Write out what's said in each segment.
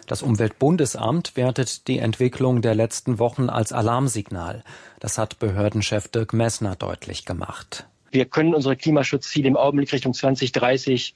Das Umweltbundesamt wertet die Entwicklung der letzten Wochen als Alarmsignal. Das hat Behördenchef Dirk Messner deutlich gemacht. Wir können unsere Klimaschutzziele im Augenblick Richtung 2030,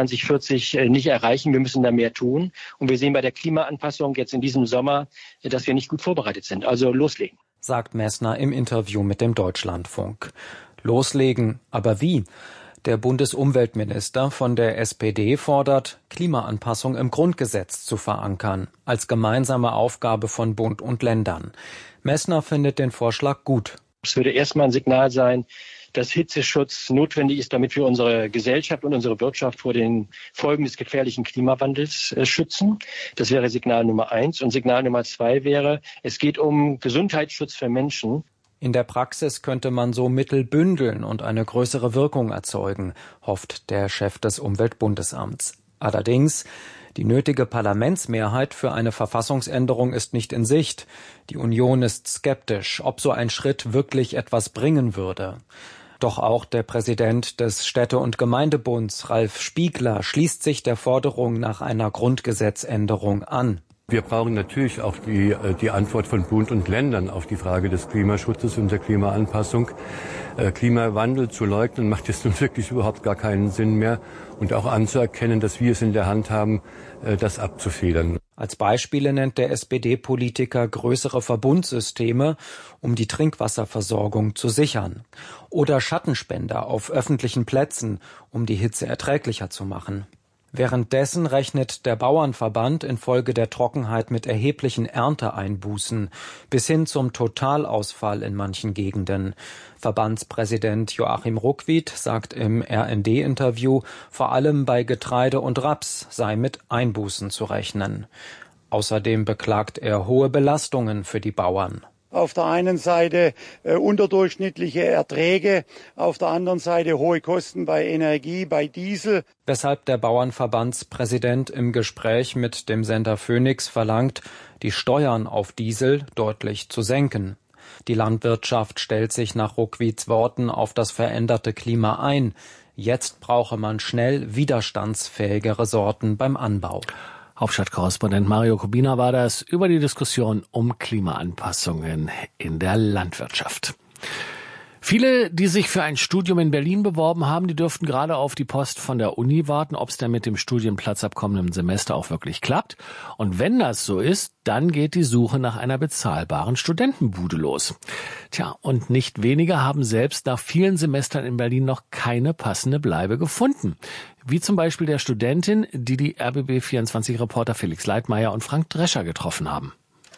2040 nicht erreichen. Wir müssen da mehr tun. Und wir sehen bei der Klimaanpassung jetzt in diesem Sommer, dass wir nicht gut vorbereitet sind. Also loslegen. Sagt Messner im Interview mit dem Deutschlandfunk. Loslegen, aber wie? Der Bundesumweltminister von der SPD fordert, Klimaanpassung im Grundgesetz zu verankern, als gemeinsame Aufgabe von Bund und Ländern. Messner findet den Vorschlag gut. Es würde erstmal ein Signal sein, dass Hitzeschutz notwendig ist, damit wir unsere Gesellschaft und unsere Wirtschaft vor den Folgen des gefährlichen Klimawandels schützen. Das wäre Signal Nummer 1. Und Signal Nummer 2 wäre, es geht um Gesundheitsschutz für Menschen. In der Praxis könnte man so Mittel bündeln und eine größere Wirkung erzeugen, hofft der Chef des Umweltbundesamts. Allerdings, die nötige Parlamentsmehrheit für eine Verfassungsänderung ist nicht in Sicht. Die Union ist skeptisch, ob so ein Schritt wirklich etwas bringen würde. Doch auch der Präsident des Städte- und Gemeindebunds, Ralf Spiegler, schließt sich der Forderung nach einer Grundgesetzänderung an. Wir brauchen natürlich auch die Antwort von Bund und Ländern auf die Frage des Klimaschutzes und der Klimaanpassung. Klimawandel zu leugnen macht jetzt nun wirklich überhaupt gar keinen Sinn mehr und auch anzuerkennen, dass wir es in der Hand haben, das abzufedern. Als Beispiele nennt der SPD-Politiker größere Verbundsysteme, um die Trinkwasserversorgung zu sichern. Oder Schattenspender auf öffentlichen Plätzen, um die Hitze erträglicher zu machen. Währenddessen rechnet der Bauernverband infolge der Trockenheit mit erheblichen Ernteeinbußen bis hin zum Totalausfall in manchen Gegenden. Verbandspräsident Joachim Ruckwied sagt im RND-Interview, vor allem bei Getreide und Raps sei mit Einbußen zu rechnen. Außerdem beklagt er hohe Belastungen für die Bauern. Auf der einen Seite unterdurchschnittliche Erträge, auf der anderen Seite hohe Kosten bei Energie, bei Diesel. Weshalb der Bauernverbandspräsident im Gespräch mit dem Sender Phoenix verlangt, die Steuern auf Diesel deutlich zu senken. Die Landwirtschaft stellt sich nach Ruckwieds Worten auf das veränderte Klima ein. Jetzt brauche man schnell widerstandsfähigere Sorten beim Anbau. Hauptstadtkorrespondent Mario Kubina war das über die Diskussion um Klimaanpassungen in der Landwirtschaft. Viele, die sich für ein Studium in Berlin beworben haben, die dürften gerade auf die Post von der Uni warten, ob es denn mit dem Studienplatz ab kommendem Semester auch wirklich klappt. Und wenn das so ist, dann geht die Suche nach einer bezahlbaren Studentenbude los. Tja, und nicht wenige haben selbst nach vielen Semestern in Berlin noch keine passende Bleibe gefunden. Wie zum Beispiel der Studentin, die RBB24-Reporter Felix Leitmeier und Frank Drescher getroffen haben.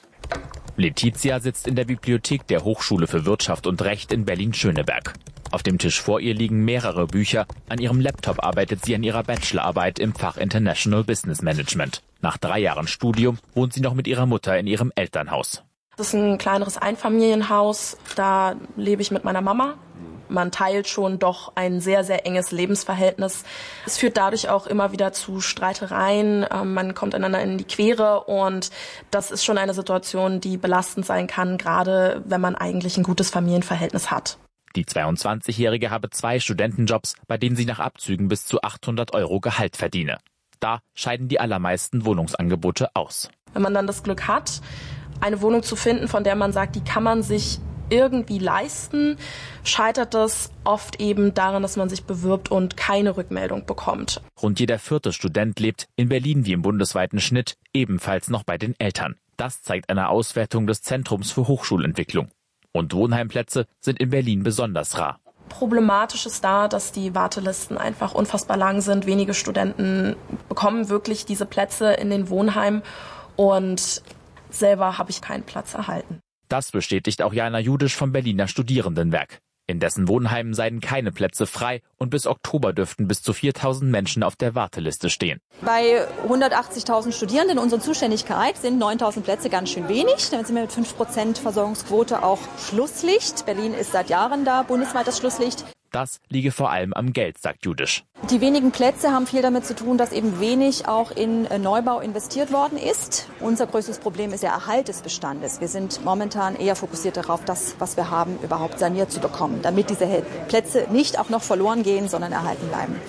Letizia sitzt in der Bibliothek der Hochschule für Wirtschaft und Recht in Berlin-Schöneberg. Auf dem Tisch vor ihr liegen mehrere Bücher. An ihrem Laptop arbeitet sie an ihrer Bachelorarbeit im Fach International Business Management. Nach 3 Jahren Studium wohnt sie noch mit ihrer Mutter in ihrem Elternhaus. Das ist ein kleineres Einfamilienhaus. Da lebe ich mit meiner Mama. Man teilt schon doch ein sehr, sehr enges Lebensverhältnis. Es führt dadurch auch immer wieder zu Streitereien. Man kommt einander in die Quere und das ist schon eine Situation, die belastend sein kann, gerade wenn man eigentlich ein gutes Familienverhältnis hat. Die 22-Jährige habe 2 Studentenjobs, bei denen sie nach Abzügen bis zu 800 € Gehalt verdiene. Da scheiden die allermeisten Wohnungsangebote aus. Wenn man dann das Glück hat, eine Wohnung zu finden, von der man sagt, die kann man sich irgendwie leisten, scheitert es oft eben daran, dass man sich bewirbt und keine Rückmeldung bekommt. Rund jeder 4. Student lebt in Berlin wie im bundesweiten Schnitt ebenfalls noch bei den Eltern. Das zeigt eine Auswertung des Zentrums für Hochschulentwicklung. Und Wohnheimplätze sind in Berlin besonders rar. Problematisch ist da, dass die Wartelisten einfach unfassbar lang sind. Wenige Studenten bekommen wirklich diese Plätze in den Wohnheimen und selber habe ich keinen Platz erhalten. Das bestätigt auch Jana Judisch vom Berliner Studierendenwerk. In dessen Wohnheimen seien keine Plätze frei und bis Oktober dürften bis zu 4.000 Menschen auf der Warteliste stehen. Bei 180.000 Studierenden in unserer Zuständigkeit sind 9.000 Plätze ganz schön wenig. Damit sind wir mit 5% Versorgungsquote auch Schlusslicht. Berlin ist seit Jahren da bundesweit das Schlusslicht. Das liege vor allem am Geld, sagt Judisch. Die wenigen Plätze haben viel damit zu tun, dass eben wenig auch in Neubau investiert worden ist. Unser größtes Problem ist der Erhalt des Bestandes. Wir sind momentan eher fokussiert darauf, das, was wir haben, überhaupt saniert zu bekommen, damit diese Plätze nicht auch noch verloren gehen, sondern erhalten bleiben.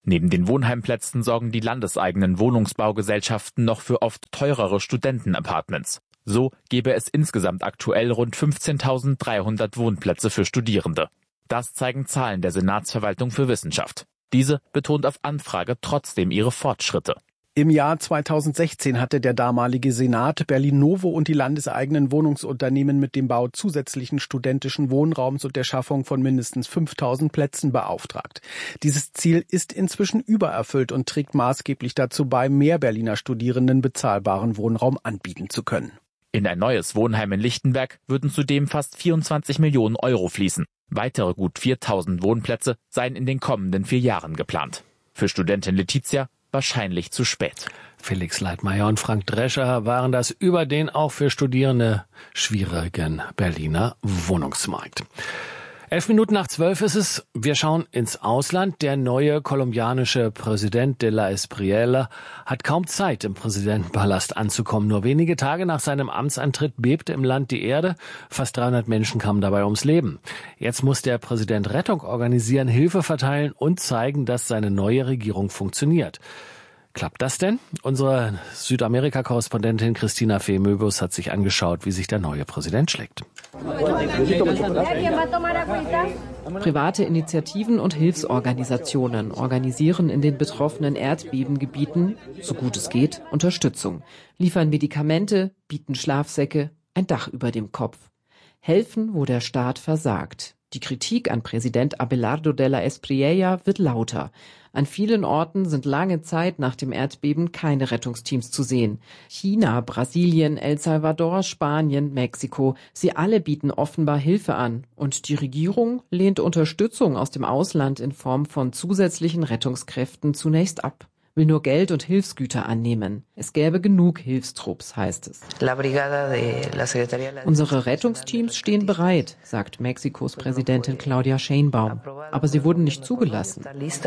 Neben den Wohnheimplätzen sorgen die landeseigenen Wohnungsbaugesellschaften noch für oft teurere Studentenapartments. So gäbe es insgesamt aktuell rund 15.300 Wohnplätze für Studierende. Das zeigen Zahlen der Senatsverwaltung für Wissenschaft. Diese betont auf Anfrage trotzdem ihre Fortschritte. Im Jahr 2016 hatte der damalige Senat Berlin-Novo und die landeseigenen Wohnungsunternehmen mit dem Bau zusätzlichen studentischen Wohnraums und der Schaffung von mindestens 5.000 Plätzen beauftragt. Dieses Ziel ist inzwischen übererfüllt und trägt maßgeblich dazu bei, mehr Berliner Studierenden bezahlbaren Wohnraum anbieten zu können. In ein neues Wohnheim in Lichtenberg würden zudem fast 24 Millionen Euro fließen. Weitere gut 4.000 Wohnplätze seien in den kommenden 4 Jahren geplant. Für Studentin Letizia wahrscheinlich zu spät. Felix Leitmeier und Frank Drescher waren das über den auch für Studierende schwierigen Berliner Wohnungsmarkt. 11:11 ist es. Wir schauen ins Ausland. Der neue kolumbianische Präsident de la Espriella hat kaum Zeit, im Präsidentenpalast anzukommen. Nur wenige Tage nach seinem Amtsantritt bebte im Land die Erde. Fast 300 Menschen kamen dabei ums Leben. Jetzt muss der Präsident Rettung organisieren, Hilfe verteilen und zeigen, dass seine neue Regierung funktioniert. Klappt das denn? Unsere Südamerika-Korrespondentin Christina Fee-Möbius hat sich angeschaut, wie sich der neue Präsident schlägt. Private Initiativen und Hilfsorganisationen organisieren in den betroffenen Erdbebengebieten, so gut es geht, Unterstützung, liefern Medikamente, bieten Schlafsäcke, ein Dach über dem Kopf. Helfen, wo der Staat versagt. Die Kritik an Präsident Abelardo de la Espriella wird lauter. An vielen Orten sind lange Zeit nach dem Erdbeben keine Rettungsteams zu sehen. China, Brasilien, El Salvador, Spanien, Mexiko, sie alle bieten offenbar Hilfe an. Und die Regierung lehnt Unterstützung aus dem Ausland in Form von zusätzlichen Rettungskräften zunächst ab. Will nur Geld und Hilfsgüter annehmen. Es gäbe genug Hilfstrupps, heißt es. Unsere Rettungsteams stehen bereit, sagt Mexikos Präsidentin Claudia Sheinbaum. Aber sie wurden nicht zugelassen.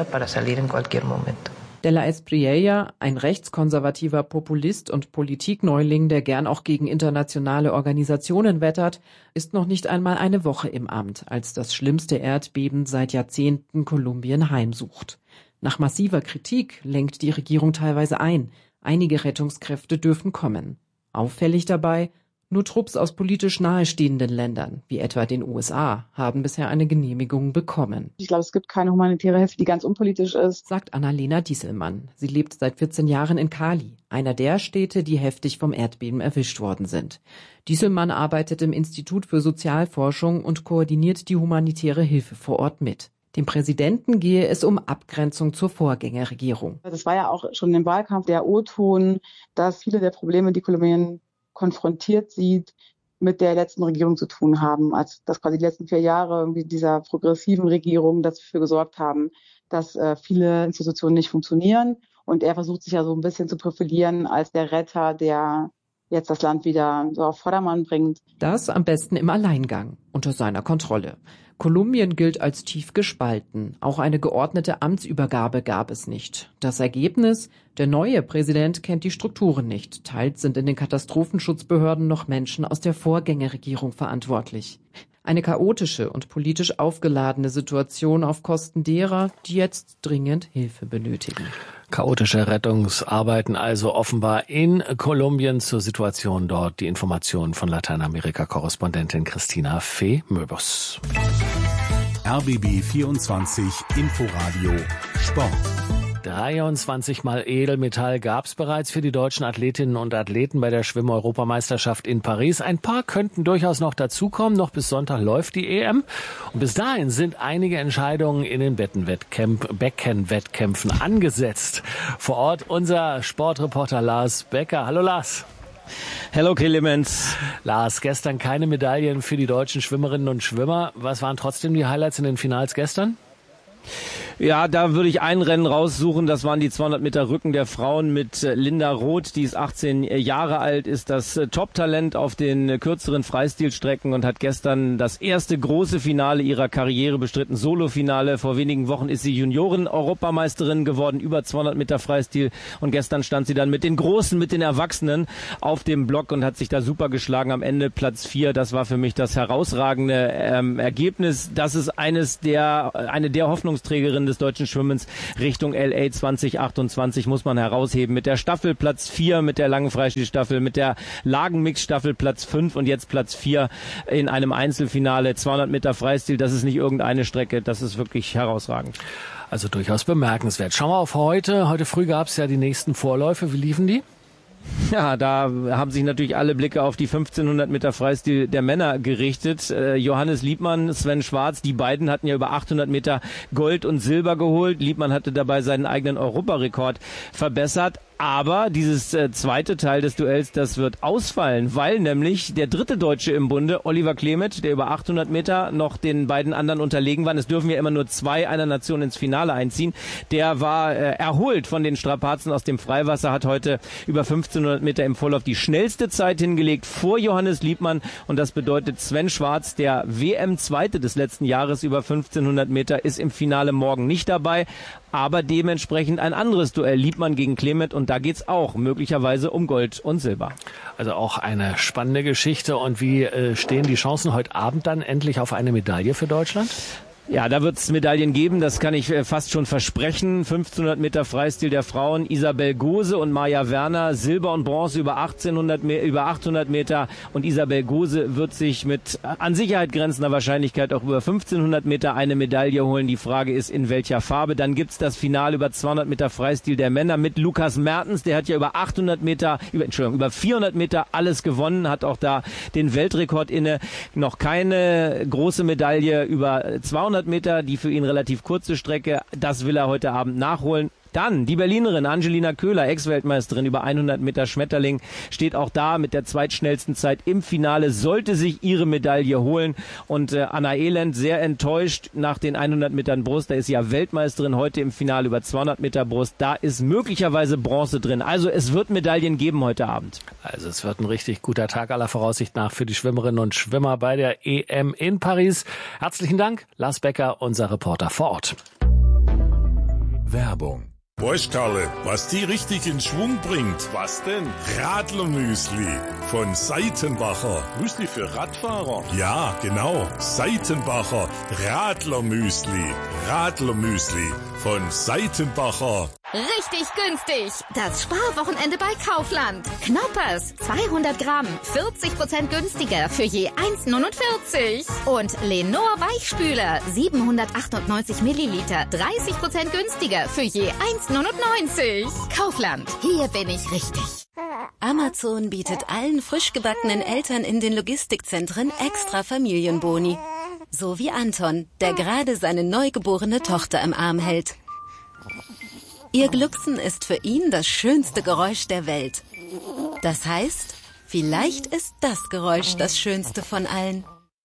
De la Espriella, ein rechtskonservativer Populist und Politikneuling, der gern auch gegen internationale Organisationen wettert, ist noch nicht einmal eine Woche im Amt, als das schlimmste Erdbeben seit Jahrzehnten Kolumbien heimsucht. Nach massiver Kritik lenkt die Regierung teilweise ein. Einige Rettungskräfte dürfen kommen. Auffällig dabei, nur Trupps aus politisch nahestehenden Ländern, wie etwa den USA, haben bisher eine Genehmigung bekommen. Ich glaube, es gibt keine humanitäre Hilfe, die ganz unpolitisch ist, sagt Annalena Dieselmann. Sie lebt seit 14 Jahren in Cali, einer der Städte, die heftig vom Erdbeben erwischt worden sind. Dieselmann arbeitet im Institut für Sozialforschung und koordiniert die humanitäre Hilfe vor Ort mit. Dem Präsidenten gehe es um Abgrenzung zur Vorgängerregierung. Das war ja auch schon im Wahlkampf der O-Ton, dass viele der Probleme, die Kolumbien konfrontiert sieht, mit der letzten Regierung zu tun haben. Also dass quasi die letzten 4 Jahre irgendwie dieser progressiven Regierung dafür gesorgt haben, dass viele Institutionen nicht funktionieren. Und er versucht sich ja so ein bisschen zu profilieren als der Retter, der jetzt das Land wieder so auf Vordermann bringt. Das am besten im Alleingang, unter seiner Kontrolle. Kolumbien gilt als tief gespalten. Auch eine geordnete Amtsübergabe gab es nicht. Das Ergebnis? Der neue Präsident kennt die Strukturen nicht. Teils sind in den Katastrophenschutzbehörden noch Menschen aus der Vorgängerregierung verantwortlich. Eine chaotische und politisch aufgeladene Situation auf Kosten derer, die jetzt dringend Hilfe benötigen. Chaotische Rettungsarbeiten also offenbar in Kolumbien. Zur Situation dort die Informationen von Lateinamerika-Korrespondentin Christina Fee-Möbius. RBB 24 Inforadio Sport. 23 Mal Edelmetall gab es bereits für die deutschen Athletinnen und Athleten bei der Schwimm-Europameisterschaft in Paris. Ein paar könnten durchaus noch dazukommen. Noch bis Sonntag läuft die EM. Und bis dahin sind einige Entscheidungen in den Beckenwettkämpfen angesetzt. Vor Ort unser Sportreporter Lars Becker. Hallo Lars. Hello Clemens. Lars, gestern keine Medaillen für die deutschen Schwimmerinnen und Schwimmer. Was waren trotzdem die Highlights in den Finals gestern? Ja, da würde ich ein Rennen raussuchen. Das waren die 200 Meter Rücken der Frauen mit Linda Roth. Die ist 18 Jahre alt, ist das Top-Talent auf den kürzeren Freistilstrecken und hat gestern das erste große Finale ihrer Karriere bestritten. Solo-Finale. Vor wenigen Wochen ist sie Junioren-Europameisterin geworden, über 200 Meter Freistil. Und gestern stand sie dann mit den Großen, mit den Erwachsenen auf dem Block und hat sich da super geschlagen. Am Ende Platz 4. Das war für mich das herausragende Ergebnis. Das ist eine der Hoffnungsträgerinnen des deutschen Schwimmens Richtung LA 2028 muss man herausheben. Mit der Staffel Platz 4, mit der langen Freistilstaffel, mit der Lagenmixstaffel Platz 5 und jetzt Platz 4 in einem Einzelfinale. 200 Meter Freistil, das ist nicht irgendeine Strecke, das ist wirklich herausragend. Also durchaus bemerkenswert. Schauen wir auf heute. Heute früh gab es ja die nächsten Vorläufe. Wie liefen die? Ja, da haben sich natürlich alle Blicke auf die 1500 Meter Freistil der Männer gerichtet. Johannes Liebmann, Sven Schwarz, die beiden hatten ja über 800 Meter Gold und Silber geholt. Liebmann hatte dabei seinen eigenen Europarekord verbessert. Aber dieses zweite Teil des Duells, das wird ausfallen, weil nämlich der dritte Deutsche im Bunde, Oliver Klemet, der über 800 Meter noch den beiden anderen unterlegen war, es dürfen ja immer nur 2 einer Nation ins Finale einziehen, der war erholt von den Strapazen aus dem Freiwasser, hat heute über 1500 Meter im Vorlauf die schnellste Zeit hingelegt vor Johannes Liebmann und das bedeutet Sven Schwarz, der WM-Zweite des letzten Jahres über 1500 Meter, ist im Finale morgen nicht dabei, aber dementsprechend ein anderes Duell, Liebmann gegen Klemet, und da geht's auch möglicherweise um Gold und Silber. Also auch eine spannende Geschichte. Und wie stehen die Chancen heute Abend dann endlich auf eine Medaille für Deutschland? Ja, da wird es Medaillen geben, das kann ich fast schon versprechen. 1500 Meter Freistil der Frauen, Isabel Gose und Maja Werner, Silber und Bronze über 800 Meter und Isabel Gose wird sich mit an Sicherheit grenzender Wahrscheinlichkeit auch über 1500 Meter eine Medaille holen. Die Frage ist, in welcher Farbe. Dann gibt's das Finale über 200 Meter Freistil der Männer mit Lukas Mertens, der hat ja über 400 Meter alles gewonnen, hat auch da den Weltrekord inne. Noch keine große Medaille über 200 Meter, die für ihn relativ kurze Strecke, das will er heute Abend nachholen. Dann die Berlinerin Angelina Köhler, Ex-Weltmeisterin über 100 Meter Schmetterling, steht auch da mit der zweitschnellsten Zeit im Finale, sollte sich ihre Medaille holen. Und Anna Elend sehr enttäuscht nach den 100 Metern Brust. Da ist ja Weltmeisterin heute im Finale über 200 Meter Brust. Da ist möglicherweise Bronze drin. Also es wird Medaillen geben heute Abend. Also es wird ein richtig guter Tag aller Voraussicht nach für die Schwimmerinnen und Schwimmer bei der EM in Paris. Herzlichen Dank, Lars Becker, unser Reporter vor Ort. Werbung. Weißt Karle, was die richtig in Schwung bringt? Was denn? Radlermüsli von Seitenbacher. Müsli für Radfahrer? Ja, genau. Seitenbacher Radlermüsli. Radlermüsli von Seitenbacher. Richtig günstig. Das Sparwochenende bei Kaufland. Knoppers, 200 Gramm, 40% günstiger für je 1,49. Und Lenor Weichspüler, 798 Milliliter, 30% günstiger für je 1,99. Kaufland, hier bin ich richtig. Amazon bietet allen frisch gebackenen Eltern in den Logistikzentren extra Familienboni. So wie Anton, der gerade seine neugeborene Tochter im Arm hält. Ihr Glucksen ist für ihn das schönste Geräusch der Welt. Das heißt, vielleicht ist das Geräusch das schönste von allen.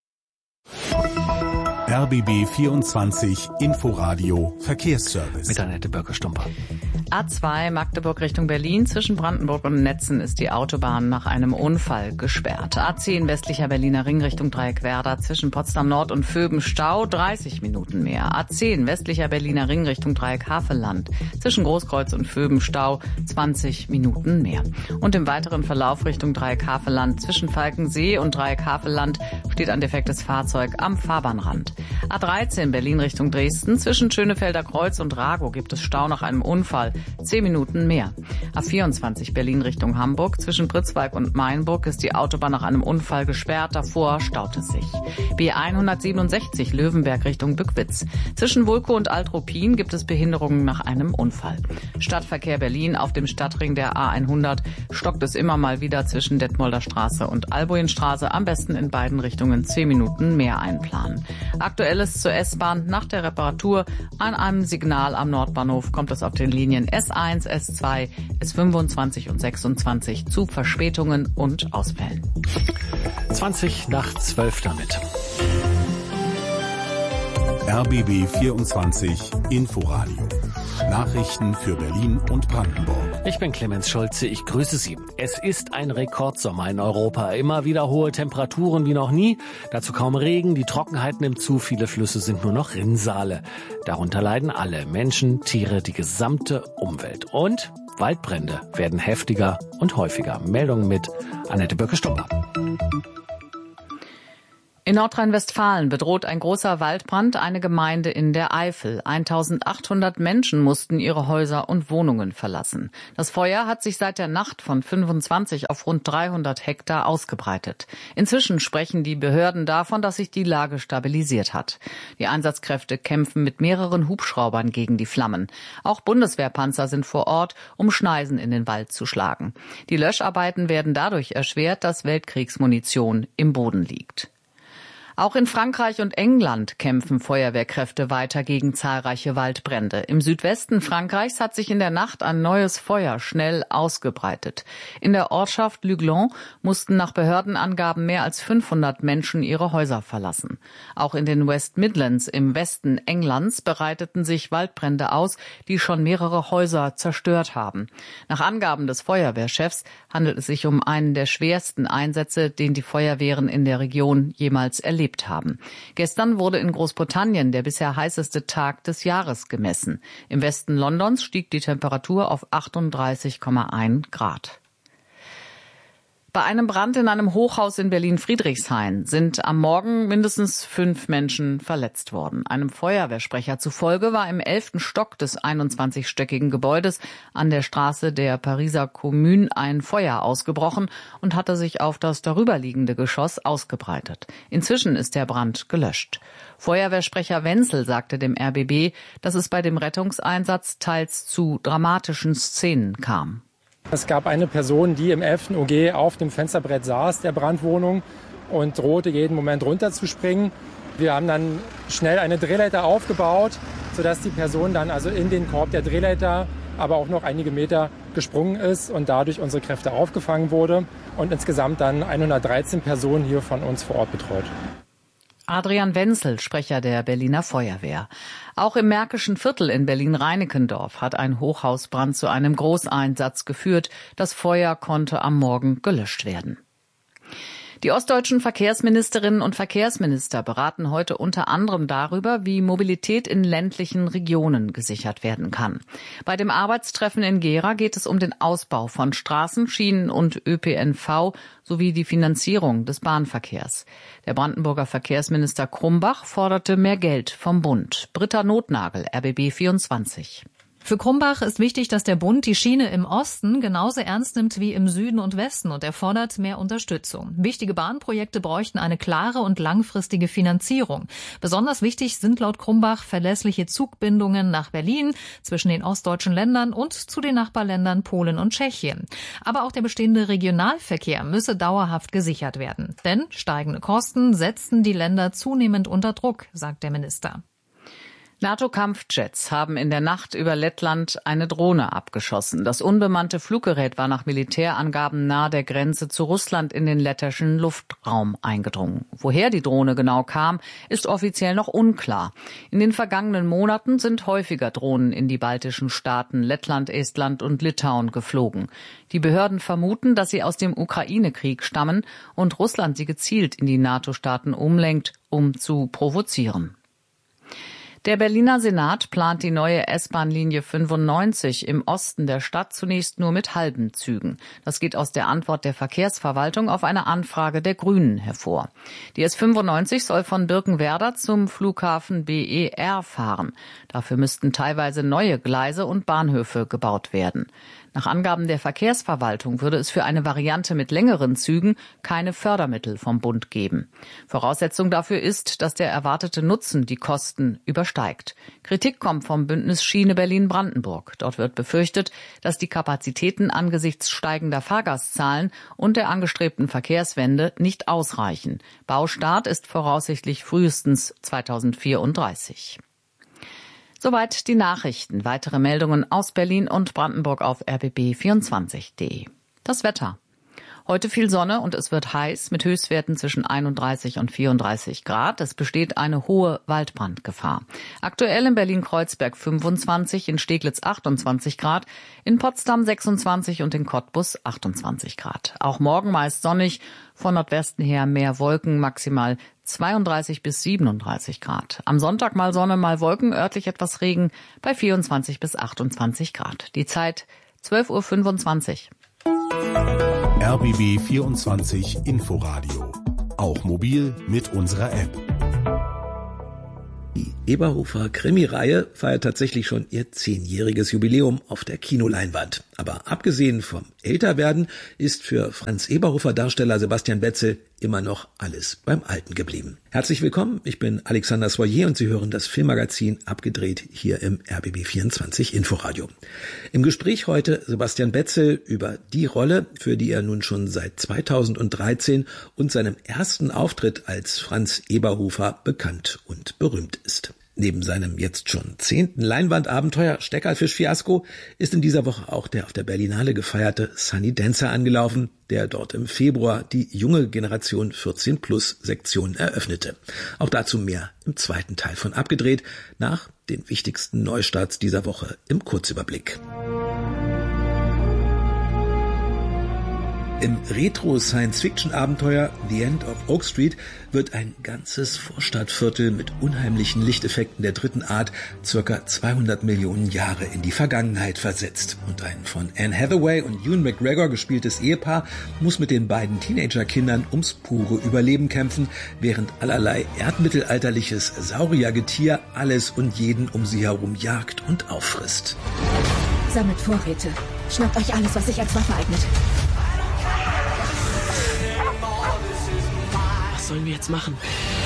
RBB 24 Inforadio Verkehrsservice. Mit Annette Börke-Stumper. A2 Magdeburg Richtung Berlin. Zwischen Brandenburg und Netzen ist die Autobahn nach einem Unfall gesperrt. A10 westlicher Berliner Ring Richtung Dreieckwerder. Zwischen Potsdam Nord und Vöben Stau 30 Minuten mehr. A10 westlicher Berliner Ring Richtung Dreieck Havelland. Zwischen Großkreuz und Vöben Stau 20 Minuten mehr. Und im weiteren Verlauf Richtung Dreieck Havelland. Zwischen Falkensee und Dreieck Havelland steht ein defektes Fahrzeug am Fahrbahnrand. A13 Berlin Richtung Dresden. Zwischen Schönefelder Kreuz und Ragow gibt es Stau nach einem Unfall. 10 Minuten mehr. A24 Berlin Richtung Hamburg. Zwischen Pritzwalk und Mainburg ist die Autobahn nach einem Unfall gesperrt. Davor staut es sich. B167 Löwenberg Richtung Bückwitz. Zwischen Vulko und Altruppin gibt es Behinderungen nach einem Unfall. Stadtverkehr Berlin auf dem Stadtring der A100 stockt es immer mal wieder zwischen Detmolder Straße und Albuinstraße. Am besten in beiden Richtungen 10 Minuten mehr einplanen. Aktuelles zur S-Bahn. Nach der Reparatur an einem Signal am Nordbahnhof kommt es auf den Linien S1, S2, S25 und 26 zu Verspätungen und Ausfällen. 20 nach 12 damit. RBB 24 Inforadio. Nachrichten für Berlin und Brandenburg. Ich bin Clemens Schulze, ich grüße Sie. Es ist ein Rekordsommer in Europa. Immer wieder hohe Temperaturen wie noch nie. Dazu kaum Regen, die Trockenheit nimmt zu, viele Flüsse sind nur noch Rinnsale. Darunter leiden alle, Menschen, Tiere, die gesamte Umwelt. Und Waldbrände werden heftiger und häufiger. Meldungen mit Annette Börke-Stumper. In Nordrhein-Westfalen bedroht ein großer Waldbrand eine Gemeinde in der Eifel. 1800 Menschen mussten ihre Häuser und Wohnungen verlassen. Das Feuer hat sich seit der Nacht von 25 auf rund 300 Hektar ausgebreitet. Inzwischen sprechen die Behörden davon, dass sich die Lage stabilisiert hat. Die Einsatzkräfte kämpfen mit mehreren Hubschraubern gegen die Flammen. Auch Bundeswehrpanzer sind vor Ort, um Schneisen in den Wald zu schlagen. Die Löscharbeiten werden dadurch erschwert, dass Weltkriegsmunition im Boden liegt. Auch in Frankreich und England kämpfen Feuerwehrkräfte weiter gegen zahlreiche Waldbrände. Im Südwesten Frankreichs hat sich in der Nacht ein neues Feuer schnell ausgebreitet. In der Ortschaft Luglon mussten nach Behördenangaben mehr als 500 Menschen ihre Häuser verlassen. Auch in den West Midlands im Westen Englands bereiteten sich Waldbrände aus, die schon mehrere Häuser zerstört haben. Nach Angaben des Feuerwehrchefs handelt es sich um einen der schwersten Einsätze, den die Feuerwehren in der Region jemals erlebt haben. Gestern wurde in Großbritannien der bisher heißeste Tag des Jahres gemessen. Im Westen Londons stieg die Temperatur auf 38,1 Grad. Bei einem Brand in einem Hochhaus in Berlin-Friedrichshain sind am Morgen mindestens 5 Menschen verletzt worden. Einem Feuerwehrsprecher zufolge war im 11. Stock des 21-stöckigen Gebäudes an der Straße der Pariser Kommune ein Feuer ausgebrochen und hatte sich auf das darüberliegende Geschoss ausgebreitet. Inzwischen ist der Brand gelöscht. Feuerwehrsprecher Wenzel sagte dem RBB, dass es bei dem Rettungseinsatz teils zu dramatischen Szenen kam. Es gab eine Person, die im 11. OG auf dem Fensterbrett saß, der Brandwohnung, und drohte jeden Moment runterzuspringen. Wir haben dann schnell eine Drehleiter aufgebaut, sodass die Person dann also in den Korb der Drehleiter, aber auch noch einige Meter gesprungen ist und dadurch unsere Kräfte aufgefangen wurde und insgesamt dann 113 Personen hier von uns vor Ort betreut. Adrian Wenzel, Sprecher der Berliner Feuerwehr. Auch im Märkischen Viertel in Berlin-Reinickendorf hat ein Hochhausbrand zu einem Großeinsatz geführt. Das Feuer konnte am Morgen gelöscht werden. Die ostdeutschen Verkehrsministerinnen und Verkehrsminister beraten heute unter anderem darüber, wie Mobilität in ländlichen Regionen gesichert werden kann. Bei dem Arbeitstreffen in Gera geht es um den Ausbau von Straßen, Schienen und ÖPNV sowie die Finanzierung des Bahnverkehrs. Der Brandenburger Verkehrsminister Krumbach forderte mehr Geld vom Bund. Britta Notnagel, RBB 24. Für Krumbach ist wichtig, dass der Bund die Schiene im Osten genauso ernst nimmt wie im Süden und Westen, und er fordert mehr Unterstützung. Wichtige Bahnprojekte bräuchten eine klare und langfristige Finanzierung. Besonders wichtig sind laut Krumbach verlässliche Zugbindungen nach Berlin, zwischen den ostdeutschen Ländern und zu den Nachbarländern Polen und Tschechien. Aber auch der bestehende Regionalverkehr müsse dauerhaft gesichert werden. Denn steigende Kosten setzen die Länder zunehmend unter Druck, sagt der Minister. NATO-Kampfjets haben in der Nacht über Lettland eine Drohne abgeschossen. Das unbemannte Fluggerät war nach Militärangaben nahe der Grenze zu Russland in den lettischen Luftraum eingedrungen. Woher die Drohne genau kam, ist offiziell noch unklar. In den vergangenen Monaten sind häufiger Drohnen in die baltischen Staaten Lettland, Estland und Litauen geflogen. Die Behörden vermuten, dass sie aus dem Ukraine-Krieg stammen und Russland sie gezielt in die NATO-Staaten umlenkt, um zu provozieren. Der Berliner Senat plant die neue S-Bahn-Linie 95 im Osten der Stadt zunächst nur mit halben Zügen. Das geht aus der Antwort der Verkehrsverwaltung auf eine Anfrage der Grünen hervor. Die S95 soll von Birkenwerder zum Flughafen BER fahren. Dafür müssten teilweise neue Gleise und Bahnhöfe gebaut werden. Nach Angaben der Verkehrsverwaltung würde es für eine Variante mit längeren Zügen keine Fördermittel vom Bund geben. Voraussetzung dafür ist, dass der erwartete Nutzen die Kosten übersteigt. Kritik kommt vom Bündnis Schiene Berlin-Brandenburg. Dort wird befürchtet, dass die Kapazitäten angesichts steigender Fahrgastzahlen und der angestrebten Verkehrswende nicht ausreichen. Baustart ist voraussichtlich frühestens 2034. Soweit die Nachrichten. Weitere Meldungen aus Berlin und Brandenburg auf rbb24.de. Das Wetter. Heute viel Sonne und es wird heiß mit Höchstwerten zwischen 31 und 34 Grad. Es besteht eine hohe Waldbrandgefahr. Aktuell in Berlin-Kreuzberg 25, in Steglitz 28 Grad, in Potsdam 26 und in Cottbus 28 Grad. Auch morgen meist sonnig, von Nordwesten her mehr Wolken, maximal 32 bis 37 Grad. Am Sonntag mal Sonne, mal Wolken, örtlich etwas Regen bei 24 bis 28 Grad. Die Zeit 12:25 Uhr. RBB 24 Inforadio auch mobil mit unserer App. Die Eberhofer-Krimi-Reihe feiert tatsächlich schon ihr 10-jähriges Jubiläum auf der Kinoleinwand. Aber abgesehen vom Älterwerden ist für Franz Eberhofer-Darsteller Sebastian Betzel immer noch alles beim Alten geblieben. Herzlich willkommen, ich bin Alexander Soyer und Sie hören das Filmmagazin Abgedreht hier im RBB24 Inforadio. Im Gespräch heute Sebastian Betzel über die Rolle, für die er nun schon seit 2013 und seinem ersten Auftritt als Franz Eberhofer bekannt und berühmt ist. Neben seinem jetzt schon 10. Leinwandabenteuer Steckerlfisch-Fiasko ist in dieser Woche auch der auf der Berlinale gefeierte Sunny Dancer angelaufen, der dort im Februar die junge Generation 14-Plus-Sektion eröffnete. Auch dazu mehr im zweiten Teil von Abgedreht, nach den wichtigsten Neustarts dieser Woche im Kurzüberblick. Im Retro-Science-Fiction-Abenteuer The End of Oak Street wird ein ganzes Vorstadtviertel mit unheimlichen Lichteffekten der dritten Art ca. 200 Millionen Jahre in die Vergangenheit versetzt. Und ein von Anne Hathaway und Ewan McGregor gespieltes Ehepaar muss mit den beiden Teenagerkindern ums pure Überleben kämpfen, während allerlei erdmittelalterliches Sauriergetier alles und jeden um sie herum jagt und auffrisst. Sammelt Vorräte. Schnappt euch alles, was sich als Waffe eignet. Was sollen wir jetzt machen?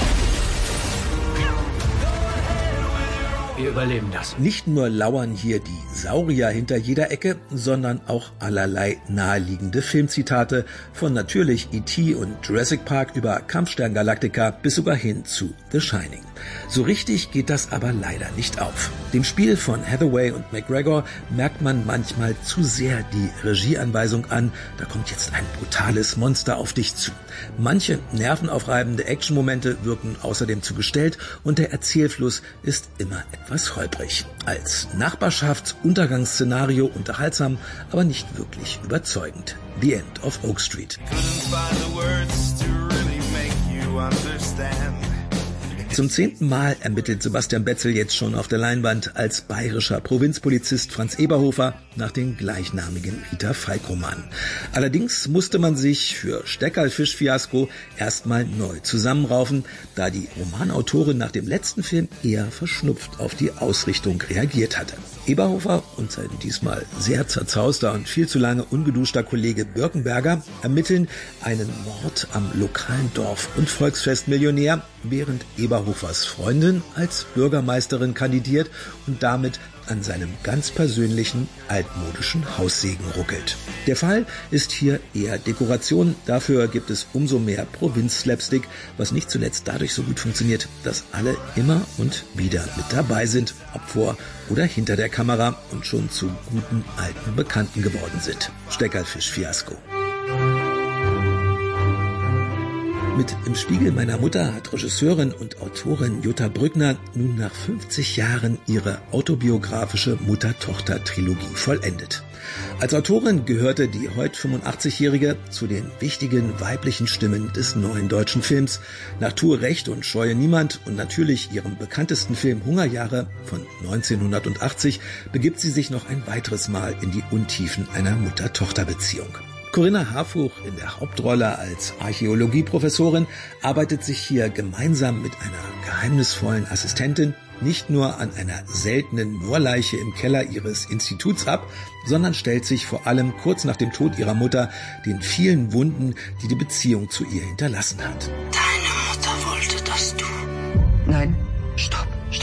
Wir überleben das. Nicht nur lauern hier die Saurier hinter jeder Ecke, sondern auch allerlei naheliegende Filmzitate von natürlich E.T. und Jurassic Park über Kampfstern Galactica bis sogar hin zu The Shining. So richtig geht das aber leider nicht auf. Dem Spiel von Hathaway und McGregor merkt man manchmal zu sehr die Regieanweisung an, da kommt jetzt ein brutales Monster auf dich zu. Manche nervenaufreibende Actionmomente wirken außerdem zu gestellt und der Erzählfluss ist immer etwas holprig. Als Nachbarschaftsuntergangsszenario unterhaltsam, aber nicht wirklich überzeugend. The End of Oak Street. Zum 10. Mal ermittelt Sebastian Betzel jetzt schon auf der Leinwand als bayerischer Provinzpolizist Franz Eberhofer nach den gleichnamigen Rita Falk-Romanen. Allerdings musste man sich für Steckerlfisch-Fiasko erstmal neu zusammenraufen, da die Romanautorin nach dem letzten Film eher verschnupft auf die Ausrichtung reagiert hatte. Eberhofer und sein diesmal sehr zerzauster und viel zu lange ungeduschter Kollege Birkenberger ermitteln einen Mord am lokalen Dorf- und Volksfestmillionär, während Eberhofers Freundin als Bürgermeisterin kandidiert und damit an seinem ganz persönlichen altmodischen Haussegen ruckelt. Der Fall ist hier eher Dekoration, dafür gibt es umso mehr Provinz-Slapstick, was nicht zuletzt dadurch so gut funktioniert, dass alle immer und wieder mit dabei sind, ob vor oder hinter der Kamera und schon zu guten alten Bekannten geworden sind. Steckerlfisch-Fiasko. Mit Im Spiegel meiner Mutter hat Regisseurin und Autorin Jutta Brückner nun nach 50 Jahren ihre autobiografische Mutter-Tochter-Trilogie vollendet. Als Autorin gehörte die heute 85-Jährige zu den wichtigen weiblichen Stimmen des neuen deutschen Films. Nach Tue Recht und Scheue Niemand und natürlich ihrem bekanntesten Film Hungerjahre von 1980 begibt sie sich noch ein weiteres Mal in die Untiefen einer Mutter-Tochter-Beziehung. Corinna Harfuch in der Hauptrolle als Archäologieprofessorin arbeitet sich hier gemeinsam mit einer geheimnisvollen Assistentin nicht nur an einer seltenen Moorleiche im Keller ihres Instituts ab, sondern stellt sich vor allem kurz nach dem Tod ihrer Mutter den vielen Wunden, die die Beziehung zu ihr hinterlassen hat. Deine Mutter wollte, dass du... Nein, stopp.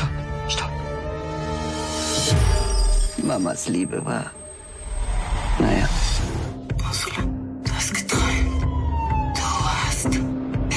Mamas Liebe war... Naja... Du hast geträumt. Du hast geträumt.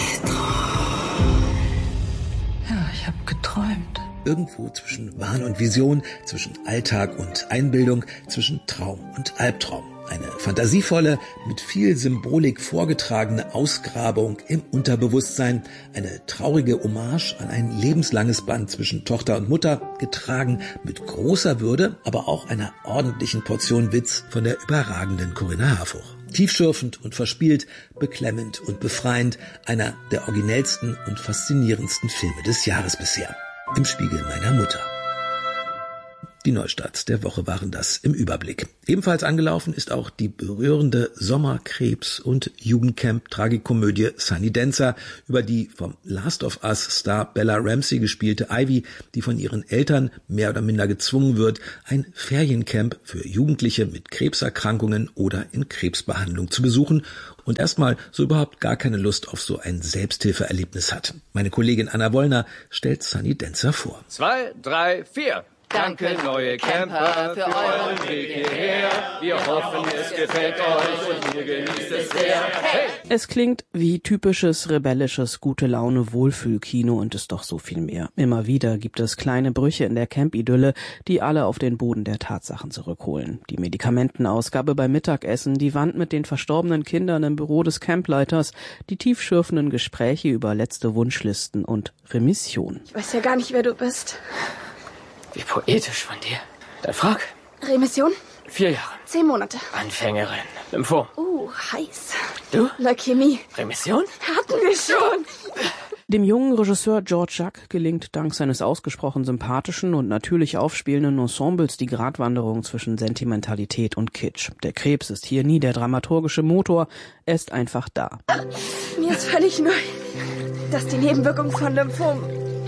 Ja, ich habe geträumt. Irgendwo zwischen Wahn und Vision, zwischen Alltag und Einbildung, zwischen Traum und Albtraum. Eine fantasievolle, mit viel Symbolik vorgetragene Ausgrabung im Unterbewusstsein, eine traurige Hommage an ein lebenslanges Band zwischen Tochter und Mutter, getragen mit großer Würde, aber auch einer ordentlichen Portion Witz von der überragenden Corinna Harfuch. Tiefschürfend und verspielt, beklemmend und befreiend, einer der originellsten und faszinierendsten Filme des Jahres bisher. Im Spiegel meiner Mutter. Die Neustarts der Woche waren das im Überblick. Ebenfalls angelaufen ist auch die berührende Sommerkrebs- und Jugendcamp-Tragikomödie Sunny Dancer über die vom Last of Us-Star Bella Ramsey gespielte Ivy, die von ihren Eltern mehr oder minder gezwungen wird, ein Feriencamp für Jugendliche mit Krebserkrankungen oder in Krebsbehandlung zu besuchen und erstmal so überhaupt gar keine Lust auf so ein Selbsthilfeerlebnis hat. Meine Kollegin Anna Wollner stellt Sunny Dancer vor. 2, 3, 4. Danke, neue Camper, für euren Weg hierher. Wir hoffen, es gefällt euch und ihr genießt es sehr. Hey! Es klingt wie typisches, rebellisches, Gute-Laune-Wohlfühlkino und ist doch so viel mehr. Immer wieder gibt es kleine Brüche in der Camp-Idylle, die alle auf den Boden der Tatsachen zurückholen. Die Medikamentenausgabe beim Mittagessen, die Wand mit den verstorbenen Kindern im Büro des Campleiters, die tiefschürfenden Gespräche über letzte Wunschlisten und Remission. Ich weiß ja gar nicht, wer du bist. Wie poetisch von dir. Dann frag. Remission? 4 Jahre. 10 Monate. Anfängerin. Lymphom. Heiß. Du? Leukämie. Remission? Hatten wir schon. Dem jungen Regisseur George Jacques gelingt dank seines ausgesprochen sympathischen und natürlich aufspielenden Ensembles die Gratwanderung zwischen Sentimentalität und Kitsch. Der Krebs ist hier nie der dramaturgische Motor, er ist einfach da. Mir ist völlig neu, dass die Nebenwirkungen von Lymphom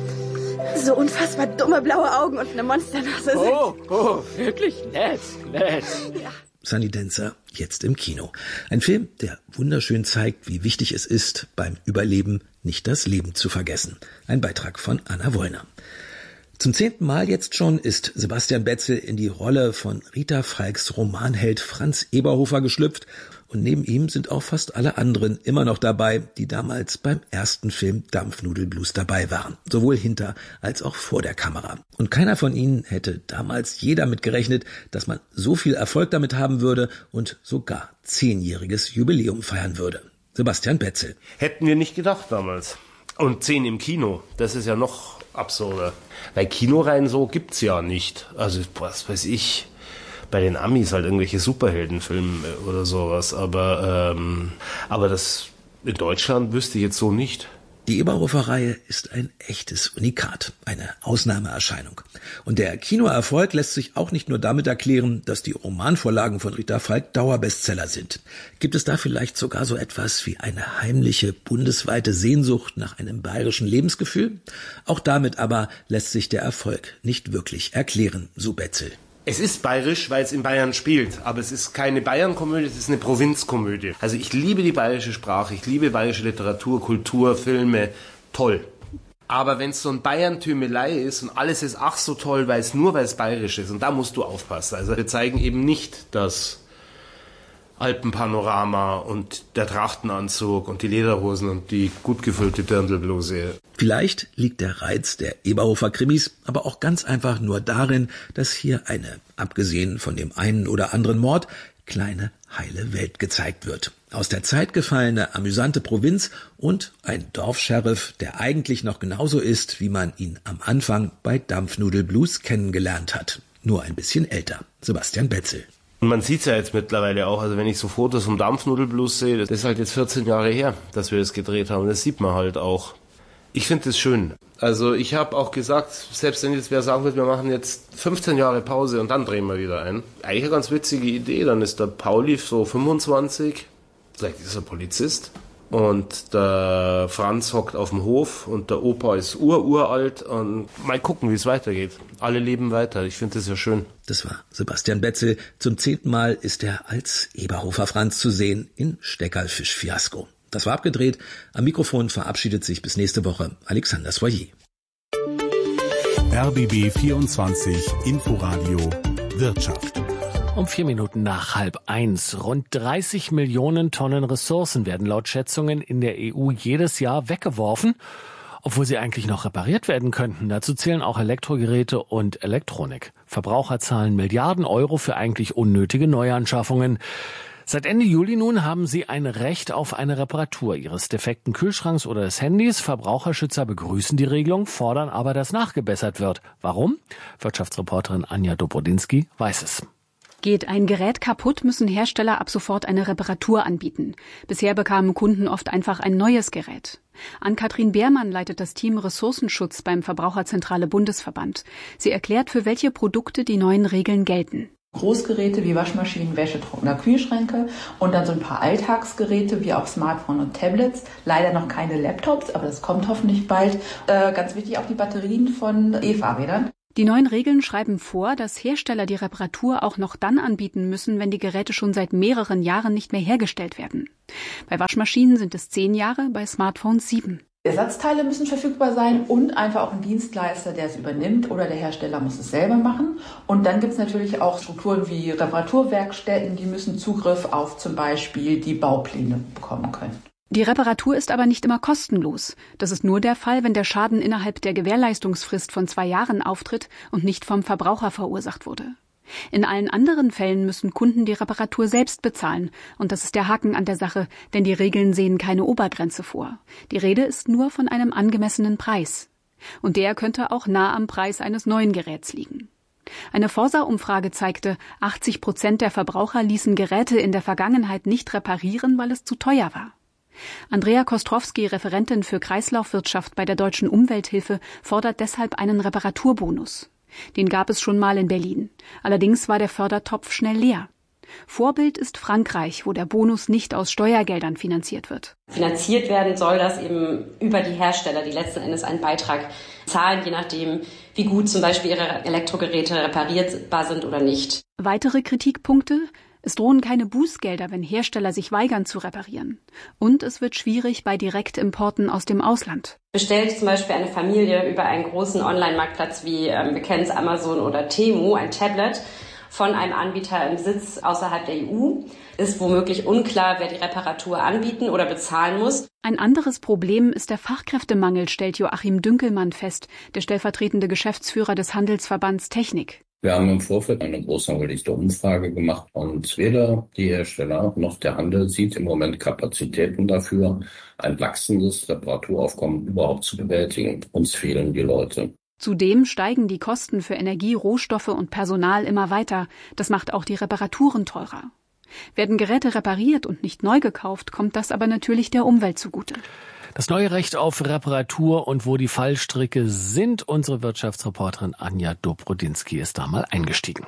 so unfassbar dumme blaue Augen und eine Monsternase sind. Oh, wirklich nett. Ja. Sunny Dancer, jetzt im Kino. Ein Film, der wunderschön zeigt, wie wichtig es ist, beim Überleben nicht das Leben zu vergessen. Ein Beitrag von Anna Wollner. Zum 10. Mal jetzt schon ist Sebastian Betzel in die Rolle von Rita Falks Romanheld Franz Eberhofer geschlüpft und neben ihm sind auch fast alle anderen immer noch dabei, die damals beim ersten Film Dampfnudelblues dabei waren, sowohl hinter als auch vor der Kamera. Und keiner von ihnen hätte damals je damit gerechnet, dass man so viel Erfolg damit haben würde und sogar 10-jähriges Jubiläum feiern würde. Sebastian Betzel. Hätten wir nicht gedacht damals. Und 10 im Kino, das ist ja noch absurder. Weil Kinoreihen so gibt's ja nicht. Also was weiß ich, bei den Amis halt irgendwelche Superheldenfilme oder sowas. Aber das in Deutschland wüsste ich jetzt so nicht. Die Eberhofer-Reihe ist ein echtes Unikat, eine Ausnahmeerscheinung. Und der Kinoerfolg lässt sich auch nicht nur damit erklären, dass die Romanvorlagen von Rita Falk Dauerbestseller sind. Gibt es da vielleicht sogar so etwas wie eine heimliche, bundesweite Sehnsucht nach einem bayerischen Lebensgefühl? Auch damit aber lässt sich der Erfolg nicht wirklich erklären, so Betzel. Es ist bayerisch, weil es in Bayern spielt, aber es ist keine Bayern-Komödie, es ist eine Provinzkomödie. Also ich liebe die bayerische Sprache, ich liebe bayerische Literatur, Kultur, Filme, toll. Aber wenn es so ein Bayern-Tümelei ist und alles ist ach so toll, weil es bayerisch ist, und da musst du aufpassen. Also wir zeigen eben nicht das Alpenpanorama und der Trachtenanzug und die Lederhosen und die gut gefüllte Dirndlbluse. Vielleicht liegt der Reiz der Eberhofer-Krimis aber auch ganz einfach nur darin, dass hier eine, abgesehen von dem einen oder anderen Mord, kleine, heile Welt gezeigt wird. Aus der Zeit gefallene, amüsante Provinz und ein Dorfscheriff, der eigentlich noch genauso ist, wie man ihn am Anfang bei Dampfnudelblues kennengelernt hat. Nur ein bisschen älter. Sebastian Betzel. Und man sieht's ja jetzt mittlerweile auch, also wenn ich so Fotos vom Dampfnudelblues sehe, das ist halt jetzt 14 Jahre her, dass wir das gedreht haben. Das sieht man halt auch. Ich finde das schön. Also ich habe auch gesagt, selbst wenn jetzt wer sagen wird, wir machen jetzt 15 Jahre Pause und dann drehen wir wieder ein. Eigentlich eine ganz witzige Idee. Dann ist der Pauli so 25, vielleicht ist er Polizist. Und der Franz hockt auf dem Hof und der Opa ist uralt und mal gucken, wie es weitergeht. Alle leben weiter. Ich finde das ja schön. Das war Sebastian Betzel. Zum 10. Mal ist er als Eberhofer Franz zu sehen in Steckerlfisch-Fiasko. Das war abgedreht. Am Mikrofon verabschiedet sich bis nächste Woche Alexander Soyer. RBB 24 Inforadio Wirtschaft. Um 4 Minuten nach 12:30. Rund 30 Millionen Tonnen Ressourcen werden laut Schätzungen in der EU jedes Jahr weggeworfen, obwohl sie eigentlich noch repariert werden könnten. Dazu zählen auch Elektrogeräte und Elektronik. Verbraucher zahlen Milliarden Euro für eigentlich unnötige Neuanschaffungen. Seit Ende Juli nun haben sie ein Recht auf eine Reparatur ihres defekten Kühlschranks oder des Handys. Verbraucherschützer begrüßen die Regelung, fordern aber, dass nachgebessert wird. Warum? Wirtschaftsreporterin Anja Dobrodinsky weiß es. Geht ein Gerät kaputt, müssen Hersteller ab sofort eine Reparatur anbieten. Bisher bekamen Kunden oft einfach ein neues Gerät. Ann-Kathrin Beermann leitet das Team Ressourcenschutz beim Verbraucherzentrale Bundesverband. Sie erklärt, für welche Produkte die neuen Regeln gelten. Großgeräte wie Waschmaschinen, Wäschetrockner, Kühlschränke und dann so ein paar Alltagsgeräte wie auch Smartphone und Tablets. Leider noch keine Laptops, aber das kommt hoffentlich bald. Ganz wichtig auch die Batterien von E-Fahrrädern. Die neuen Regeln schreiben vor, dass Hersteller die Reparatur auch noch dann anbieten müssen, wenn die Geräte schon seit mehreren Jahren nicht mehr hergestellt werden. Bei Waschmaschinen sind es 10 Jahre, bei Smartphones 7. Ersatzteile müssen verfügbar sein und einfach auch ein Dienstleister, der es übernimmt, oder der Hersteller muss es selber machen. Und dann gibt es natürlich auch Strukturen wie Reparaturwerkstätten, die müssen Zugriff auf zum Beispiel die Baupläne bekommen können. Die Reparatur ist aber nicht immer kostenlos. Das ist nur der Fall, wenn der Schaden innerhalb der Gewährleistungsfrist von 2 Jahren auftritt und nicht vom Verbraucher verursacht wurde. In allen anderen Fällen müssen Kunden die Reparatur selbst bezahlen. Und das ist der Haken an der Sache, denn die Regeln sehen keine Obergrenze vor. Die Rede ist nur von einem angemessenen Preis. Und der könnte auch nah am Preis eines neuen Geräts liegen. Eine Forsa-Umfrage zeigte, 80% der Verbraucher ließen Geräte in der Vergangenheit nicht reparieren, weil es zu teuer war. Andrea Kostrowski, Referentin für Kreislaufwirtschaft bei der Deutschen Umwelthilfe, fordert deshalb einen Reparaturbonus. Den gab es schon mal in Berlin. Allerdings war der Fördertopf schnell leer. Vorbild ist Frankreich, wo der Bonus nicht aus Steuergeldern finanziert wird. Finanziert werden soll das eben über die Hersteller, die letzten Endes einen Beitrag zahlen, je nachdem, wie gut zum Beispiel ihre Elektrogeräte reparierbar sind oder nicht. Weitere Kritikpunkte: Es drohen keine Bußgelder, wenn Hersteller sich weigern zu reparieren. Und es wird schwierig bei Direktimporten aus dem Ausland. Bestellt zum Beispiel eine Familie über einen großen Online-Marktplatz wie, wir kennen es, Amazon oder Temu, ein Tablet von einem Anbieter im Sitz außerhalb der EU, ist womöglich unklar, wer die Reparatur anbieten oder bezahlen muss. Ein anderes Problem ist der Fachkräftemangel, stellt Joachim Dünkelmann fest, der stellvertretende Geschäftsführer des Handelsverbands Technik. Wir haben im Vorfeld eine groß angelegte Umfrage gemacht und weder die Hersteller noch der Handel sieht im Moment Kapazitäten dafür, ein wachsendes Reparaturaufkommen überhaupt zu bewältigen. Uns fehlen die Leute. Zudem steigen die Kosten für Energie, Rohstoffe und Personal immer weiter. Das macht auch die Reparaturen teurer. Werden Geräte repariert und nicht neu gekauft, kommt das aber natürlich der Umwelt zugute. Das neue Recht auf Reparatur und wo die Fallstricke sind. Unsere Wirtschaftsreporterin Anja Dobrodinsky ist da mal eingestiegen.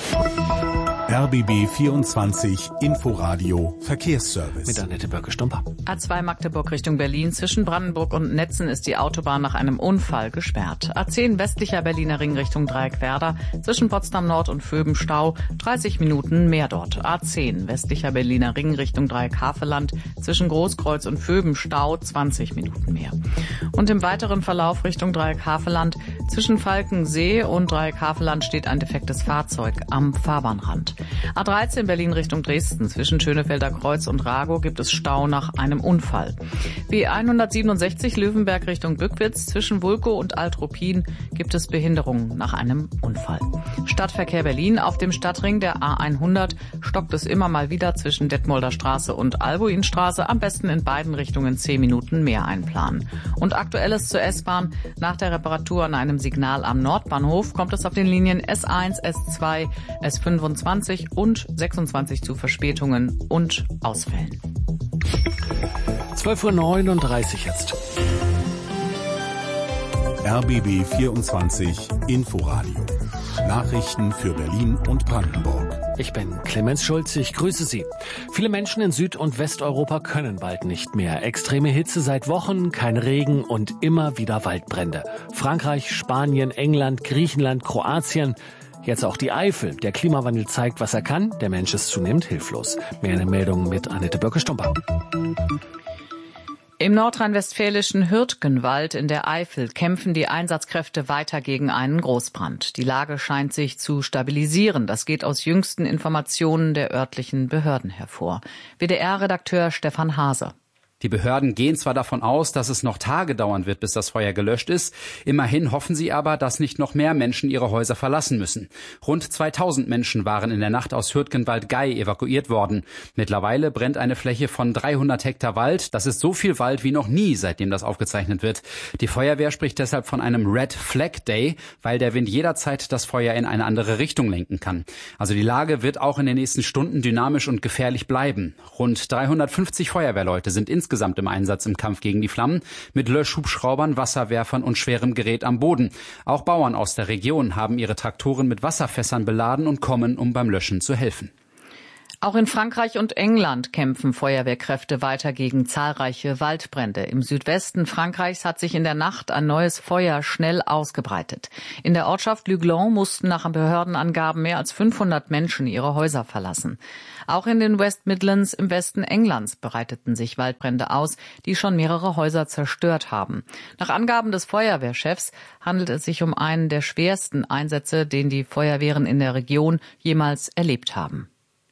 RBB 24 Inforadio Verkehrsservice. Mit Annette Börke-Stumper. A2 Magdeburg Richtung Berlin. Zwischen Brandenburg und Netzen ist die Autobahn nach einem Unfall gesperrt. A10 westlicher Berliner Ring Richtung Dreieckwerder. Zwischen Potsdam Nord und Vöben Stau. 30 Minuten mehr dort. A10 westlicher Berliner Ring Richtung Dreieck-Havelland. Zwischen Großkreuz und Vöben Stau. 20 Minuten mehr. Und im weiteren Verlauf Richtung Dreieck-Havelland. Zwischen Falkensee und Dreieck-Havelland steht ein defektes Fahrzeug am Fahrbahnrand. A13 Berlin Richtung Dresden. Zwischen Schönefelder Kreuz und Ragow gibt es Stau nach einem Unfall. B167 Löwenberg Richtung Bückwitz. Zwischen Vulkow und Altruppin gibt es Behinderungen nach einem Unfall. Stadtverkehr Berlin. Auf dem Stadtring der A100 stockt es immer mal wieder zwischen Detmolder Straße und Albuinstraße. Am besten in beiden Richtungen 10 Minuten mehr einplanen. Und Aktuelles zur S-Bahn. Nach der Reparatur an einem Signal am Nordbahnhof kommt es auf den Linien S1, S2, S25 und 26 zu Verspätungen und Ausfällen. 12:39 Uhr jetzt. RBB 24 Inforadio. Nachrichten für Berlin und Brandenburg. Ich bin Clemens Schulz, ich grüße Sie. Viele Menschen in Süd- und Westeuropa können bald nicht mehr. Extreme Hitze seit Wochen, kein Regen und immer wieder Waldbrände. Frankreich, Spanien, England, Griechenland, Kroatien. Jetzt auch die Eifel. Der Klimawandel zeigt, was er kann. Der Mensch ist zunehmend hilflos. Mehr in den Meldungen mit Annette Börke-Stumper. Im nordrhein-westfälischen Hürtgenwald in der Eifel kämpfen die Einsatzkräfte weiter gegen einen Großbrand. Die Lage scheint sich zu stabilisieren. Das geht aus jüngsten Informationen der örtlichen Behörden hervor. WDR-Redakteur Stefan Hase. Die Behörden gehen zwar davon aus, dass es noch Tage dauern wird, bis das Feuer gelöscht ist. Immerhin hoffen sie aber, dass nicht noch mehr Menschen ihre Häuser verlassen müssen. Rund 2000 Menschen waren in der Nacht aus Hürtgenwald-Gei evakuiert worden. Mittlerweile brennt eine Fläche von 300 Hektar Wald. Das ist so viel Wald wie noch nie, seitdem das aufgezeichnet wird. Die Feuerwehr spricht deshalb von einem Red Flag Day, weil der Wind jederzeit das Feuer in eine andere Richtung lenken kann. Also die Lage wird auch in den nächsten Stunden dynamisch und gefährlich bleiben. Rund 350 Feuerwehrleute sind insgesamt im Einsatz im Kampf gegen die Flammen, mit Löschhubschraubern, Wasserwerfern und schwerem Gerät am Boden. Auch Bauern aus der Region haben ihre Traktoren mit Wasserfässern beladen und kommen, um beim Löschen zu helfen. Auch in Frankreich und England kämpfen Feuerwehrkräfte weiter gegen zahlreiche Waldbrände. Im Südwesten Frankreichs hat sich in der Nacht ein neues Feuer schnell ausgebreitet. In der Ortschaft Luglon mussten nach Behördenangaben mehr als 500 Menschen ihre Häuser verlassen. Auch in den West Midlands im Westen Englands breiteten sich Waldbrände aus, die schon mehrere Häuser zerstört haben. Nach Angaben des Feuerwehrchefs handelt es sich um einen der schwersten Einsätze, den die Feuerwehren in der Region jemals erlebt haben.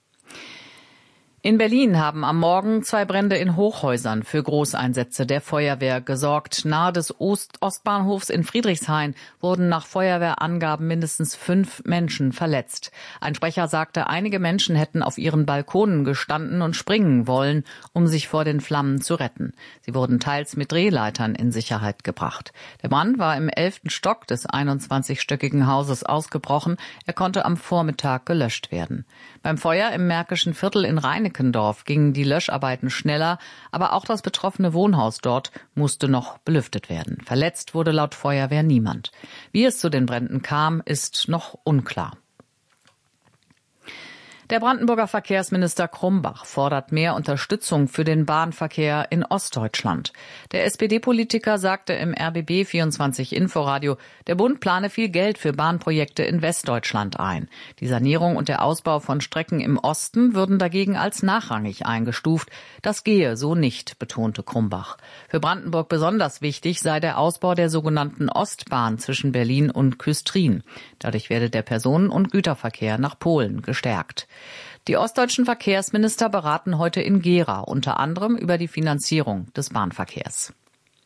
In Berlin haben am Morgen 2 Brände in Hochhäusern für Großeinsätze der Feuerwehr gesorgt. Nahe des Ostbahnhofs in Friedrichshain wurden nach Feuerwehrangaben mindestens 5 Menschen verletzt. Ein Sprecher sagte, einige Menschen hätten auf ihren Balkonen gestanden und springen wollen, um sich vor den Flammen zu retten. Sie wurden teils mit Drehleitern in Sicherheit gebracht. Der Brand war im 11. Stock des 21-stöckigen Hauses ausgebrochen. Er konnte am Vormittag gelöscht werden. Beim Feuer im Märkischen Viertel in Reinickendorf gingen die Löscharbeiten schneller, aber auch das betroffene Wohnhaus dort musste noch belüftet werden. Verletzt wurde laut Feuerwehr niemand. Wie es zu den Bränden kam, ist noch unklar. Der Brandenburger Verkehrsminister Krumbach fordert mehr Unterstützung für den Bahnverkehr in Ostdeutschland. Der SPD-Politiker sagte im RBB 24 Inforadio, der Bund plane viel Geld für Bahnprojekte in Westdeutschland ein. Die Sanierung und der Ausbau von Strecken im Osten würden dagegen als nachrangig eingestuft. Das gehe so nicht, betonte Krumbach. Für Brandenburg besonders wichtig sei der Ausbau der sogenannten Ostbahn zwischen Berlin und Küstrin. Dadurch werde der Personen- und Güterverkehr nach Polen gestärkt. Die ostdeutschen Verkehrsminister beraten heute in Gera, unter anderem über die Finanzierung des Bahnverkehrs.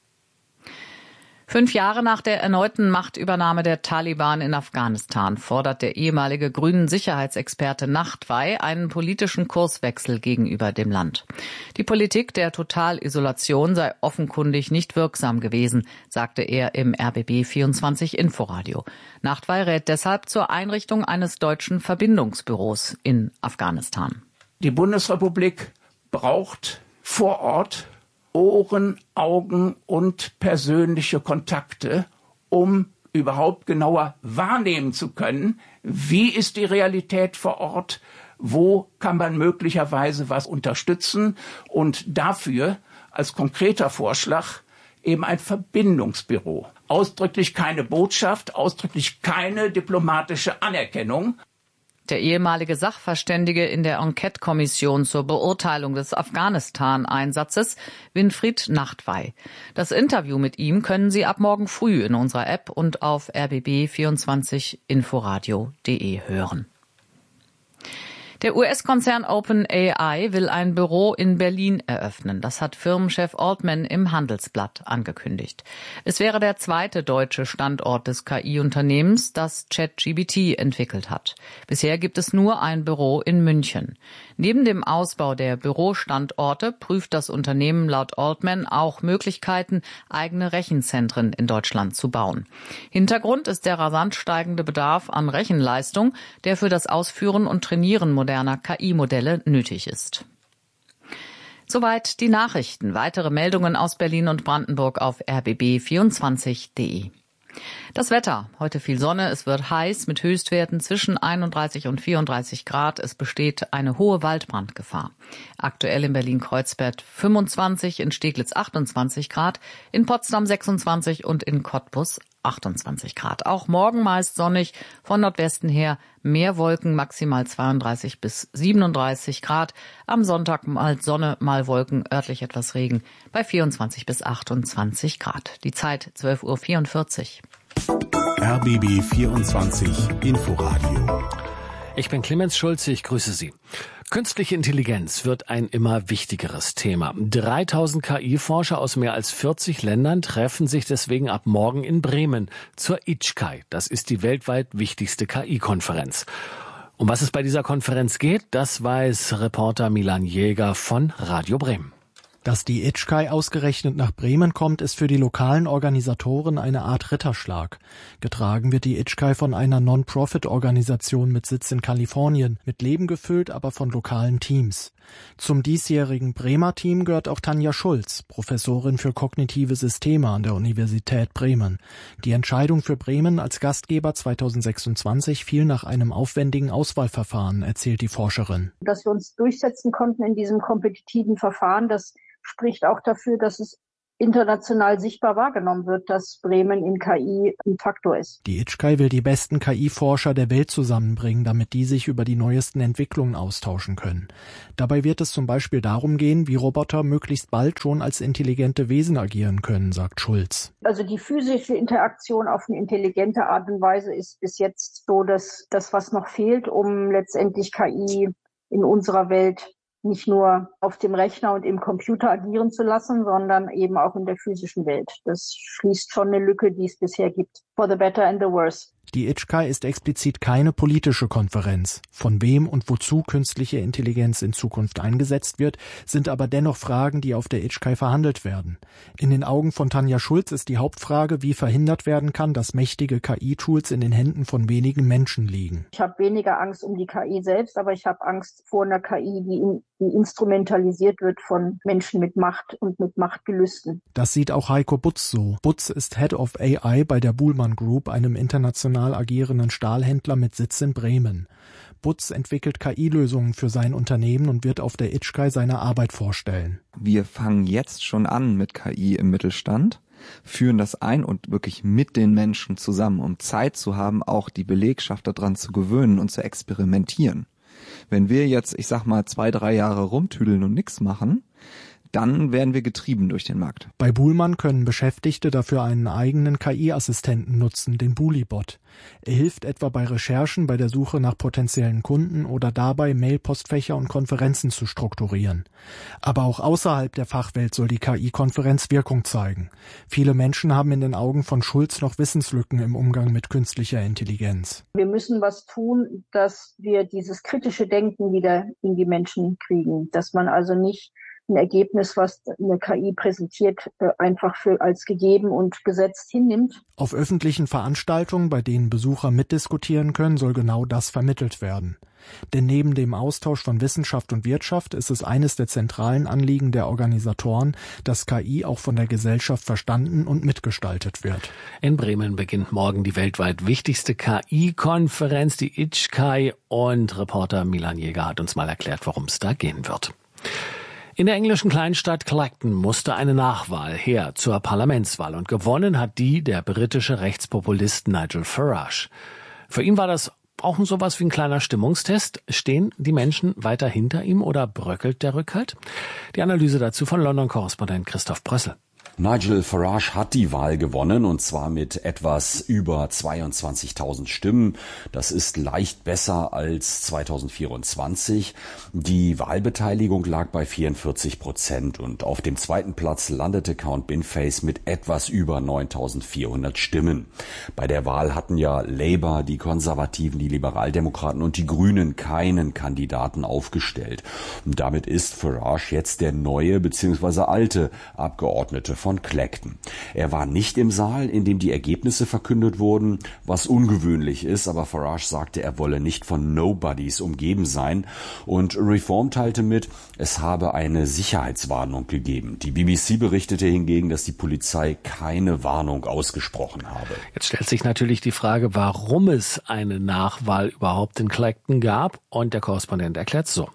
5 Jahre nach der erneuten Machtübernahme der Taliban in Afghanistan fordert der ehemalige grünen Sicherheitsexperte Nachtwey einen politischen Kurswechsel gegenüber dem Land. Die Politik der Totalisolation sei offenkundig nicht wirksam gewesen, sagte er im RBB 24 Inforadio. Nachtwey rät deshalb zur Einrichtung eines deutschen Verbindungsbüros in Afghanistan. Die Bundesrepublik braucht vor Ort Ohren, Augen und persönliche Kontakte, um überhaupt genauer wahrnehmen zu können, wie ist die Realität vor Ort, wo kann man möglicherweise was unterstützen und dafür als konkreter Vorschlag eben ein Verbindungsbüro. Ausdrücklich keine Botschaft, ausdrücklich keine diplomatische Anerkennung. Der ehemalige Sachverständige in der Enquete-Kommission zur Beurteilung des Afghanistan-Einsatzes, Winfried Nachtwey. Das Interview mit ihm können Sie ab morgen früh in unserer App und auf rbb24inforadio.de hören. Der US-Konzern OpenAI will ein Büro in Berlin eröffnen. Das hat Firmenchef Altman im Handelsblatt angekündigt. Es wäre der zweite deutsche Standort des KI-Unternehmens, das ChatGPT entwickelt hat. Bisher gibt es nur ein Büro in München. Neben dem Ausbau der Bürostandorte prüft das Unternehmen laut Altman auch Möglichkeiten, eigene Rechenzentren in Deutschland zu bauen. Hintergrund ist der rasant steigende Bedarf an Rechenleistung, der für das Ausführen und Trainieren moderner KI-Modelle nötig ist. Soweit die Nachrichten. Weitere Meldungen aus Berlin und Brandenburg auf rbb24.de. Das Wetter. Heute viel Sonne. Es wird heiß mit Höchstwerten zwischen 31 und 34 Grad. Es besteht eine hohe Waldbrandgefahr. Aktuell in Berlin-Kreuzberg 25, in Steglitz 28 Grad, in Potsdam 26 und in Cottbus 28 Grad. Auch morgen meist sonnig, von Nordwesten her mehr Wolken, maximal 32 bis 37 Grad. Am Sonntag mal Sonne, mal Wolken, örtlich etwas Regen bei 24 bis 28 Grad. Die Zeit 12:44 Uhr. RBB 24 Inforadio. Ich bin Clemens Schulze, ich grüße Sie. Künstliche Intelligenz wird ein immer wichtigeres Thema. 3000 KI-Forscher aus mehr als 40 Ländern treffen sich deswegen ab morgen in Bremen zur ITSCAI. Das ist die weltweit wichtigste KI-Konferenz. Um was es bei dieser Konferenz geht, das weiß Reporter Milan Jäger von Radio Bremen. Dass die ITSCAI ausgerechnet nach Bremen kommt, ist für die lokalen Organisatoren eine Art Ritterschlag. Getragen wird die ITSCAI von einer Non-Profit-Organisation mit Sitz in Kalifornien, mit Leben gefüllt, aber von lokalen Teams. Zum diesjährigen Bremer Team gehört auch Tanja Schulz, Professorin für kognitive Systeme an der Universität Bremen. Die Entscheidung für Bremen als Gastgeber 2026 fiel nach einem aufwendigen Auswahlverfahren, erzählt die Forscherin. Dass wir uns durchsetzen konnten in diesem kompetitiven Verfahren, das spricht auch dafür, dass es international sichtbar wahrgenommen wird, dass Bremen in KI ein Faktor ist. Die ITSCAI will die besten KI-Forscher der Welt zusammenbringen, damit die sich über die neuesten Entwicklungen austauschen können. Dabei wird es zum Beispiel darum gehen, wie Roboter möglichst bald schon als intelligente Wesen agieren können, sagt Schulz. Also die physische Interaktion auf eine intelligente Art und Weise ist bis jetzt so das, was noch fehlt, um letztendlich KI in unserer Welt nicht nur auf dem Rechner und im Computer agieren zu lassen, sondern eben auch in der physischen Welt. Das schließt schon eine Lücke, die es bisher gibt. For the better and the worse. Die ITSCAI ist explizit keine politische Konferenz. Von wem und wozu künstliche Intelligenz in Zukunft eingesetzt wird, sind aber dennoch Fragen, die auf der ITSCAI verhandelt werden. In den Augen von Tanja Schulz ist die Hauptfrage, wie verhindert werden kann, dass mächtige KI-Tools in den Händen von wenigen Menschen liegen. Ich habe weniger Angst um die KI selbst, aber ich habe Angst vor einer KI, die instrumentalisiert wird von Menschen mit Macht und mit Machtgelüsten. Das sieht auch Heiko Butz so. Butz ist Head of AI bei der Buhlmann Group, einem international agierenden Stahlhändler mit Sitz in Bremen. Butz entwickelt KI-Lösungen für sein Unternehmen und wird auf der ITSCAI seine Arbeit vorstellen. Wir fangen jetzt schon an mit KI im Mittelstand, führen das ein und wirklich mit den Menschen zusammen, um Zeit zu haben, auch die Belegschaft daran zu gewöhnen und zu experimentieren. Wenn wir jetzt, 2-3 Jahre rumtüdeln und nichts machen, dann werden wir getrieben durch den Markt. Bei Buhlmann können Beschäftigte dafür einen eigenen KI-Assistenten nutzen, den Bulibot. Er hilft etwa bei Recherchen, bei der Suche nach potenziellen Kunden oder dabei, Mailpostfächer und Konferenzen zu strukturieren. Aber auch außerhalb der Fachwelt soll die KI-Konferenz Wirkung zeigen. Viele Menschen haben in den Augen von Schulz noch Wissenslücken im Umgang mit künstlicher Intelligenz. Wir müssen was tun, dass wir dieses kritische Denken wieder in die Menschen kriegen. Dass man also nicht ein Ergebnis, was eine KI präsentiert, einfach als gegeben und gesetzt hinnimmt. Auf öffentlichen Veranstaltungen, bei denen Besucher mitdiskutieren können, soll genau das vermittelt werden. Denn neben dem Austausch von Wissenschaft und Wirtschaft ist es eines der zentralen Anliegen der Organisatoren, dass KI auch von der Gesellschaft verstanden und mitgestaltet wird. In Bremen beginnt morgen die weltweit wichtigste KI-Konferenz, die ITSCAI, und Reporter Milan Jäger hat uns mal erklärt, worum es da gehen wird. In der englischen Kleinstadt Clacton musste eine Nachwahl her zur Parlamentswahl und gewonnen hat die der britische Rechtspopulist Nigel Farage. Für ihn war das auch sowas wie ein kleiner Stimmungstest. Stehen die Menschen weiter hinter ihm oder bröckelt der Rückhalt? Die Analyse dazu von London-Korrespondent Christoph Brössel. Nigel Farage hat die Wahl gewonnen, und zwar mit etwas über 22.000 Stimmen. Das ist leicht besser als 2024. Die Wahlbeteiligung lag bei 44% und auf dem zweiten Platz landete Count Binface mit etwas über 9.400 Stimmen. Bei der Wahl hatten ja Labour, die Konservativen, die Liberaldemokraten und die Grünen keinen Kandidaten aufgestellt. Und damit ist Farage jetzt der neue bzw. alte Abgeordnete von Clacton. Er war nicht im Saal, in dem die Ergebnisse verkündet wurden, was ungewöhnlich ist, aber Farage sagte, er wolle nicht von Nobodies umgeben sein, und Reform teilte mit, es habe eine Sicherheitswarnung gegeben. Die BBC berichtete hingegen, dass die Polizei keine Warnung ausgesprochen habe. Jetzt stellt sich natürlich die Frage, warum es eine Nachwahl überhaupt in Clacton gab, und der Korrespondent erklärt so.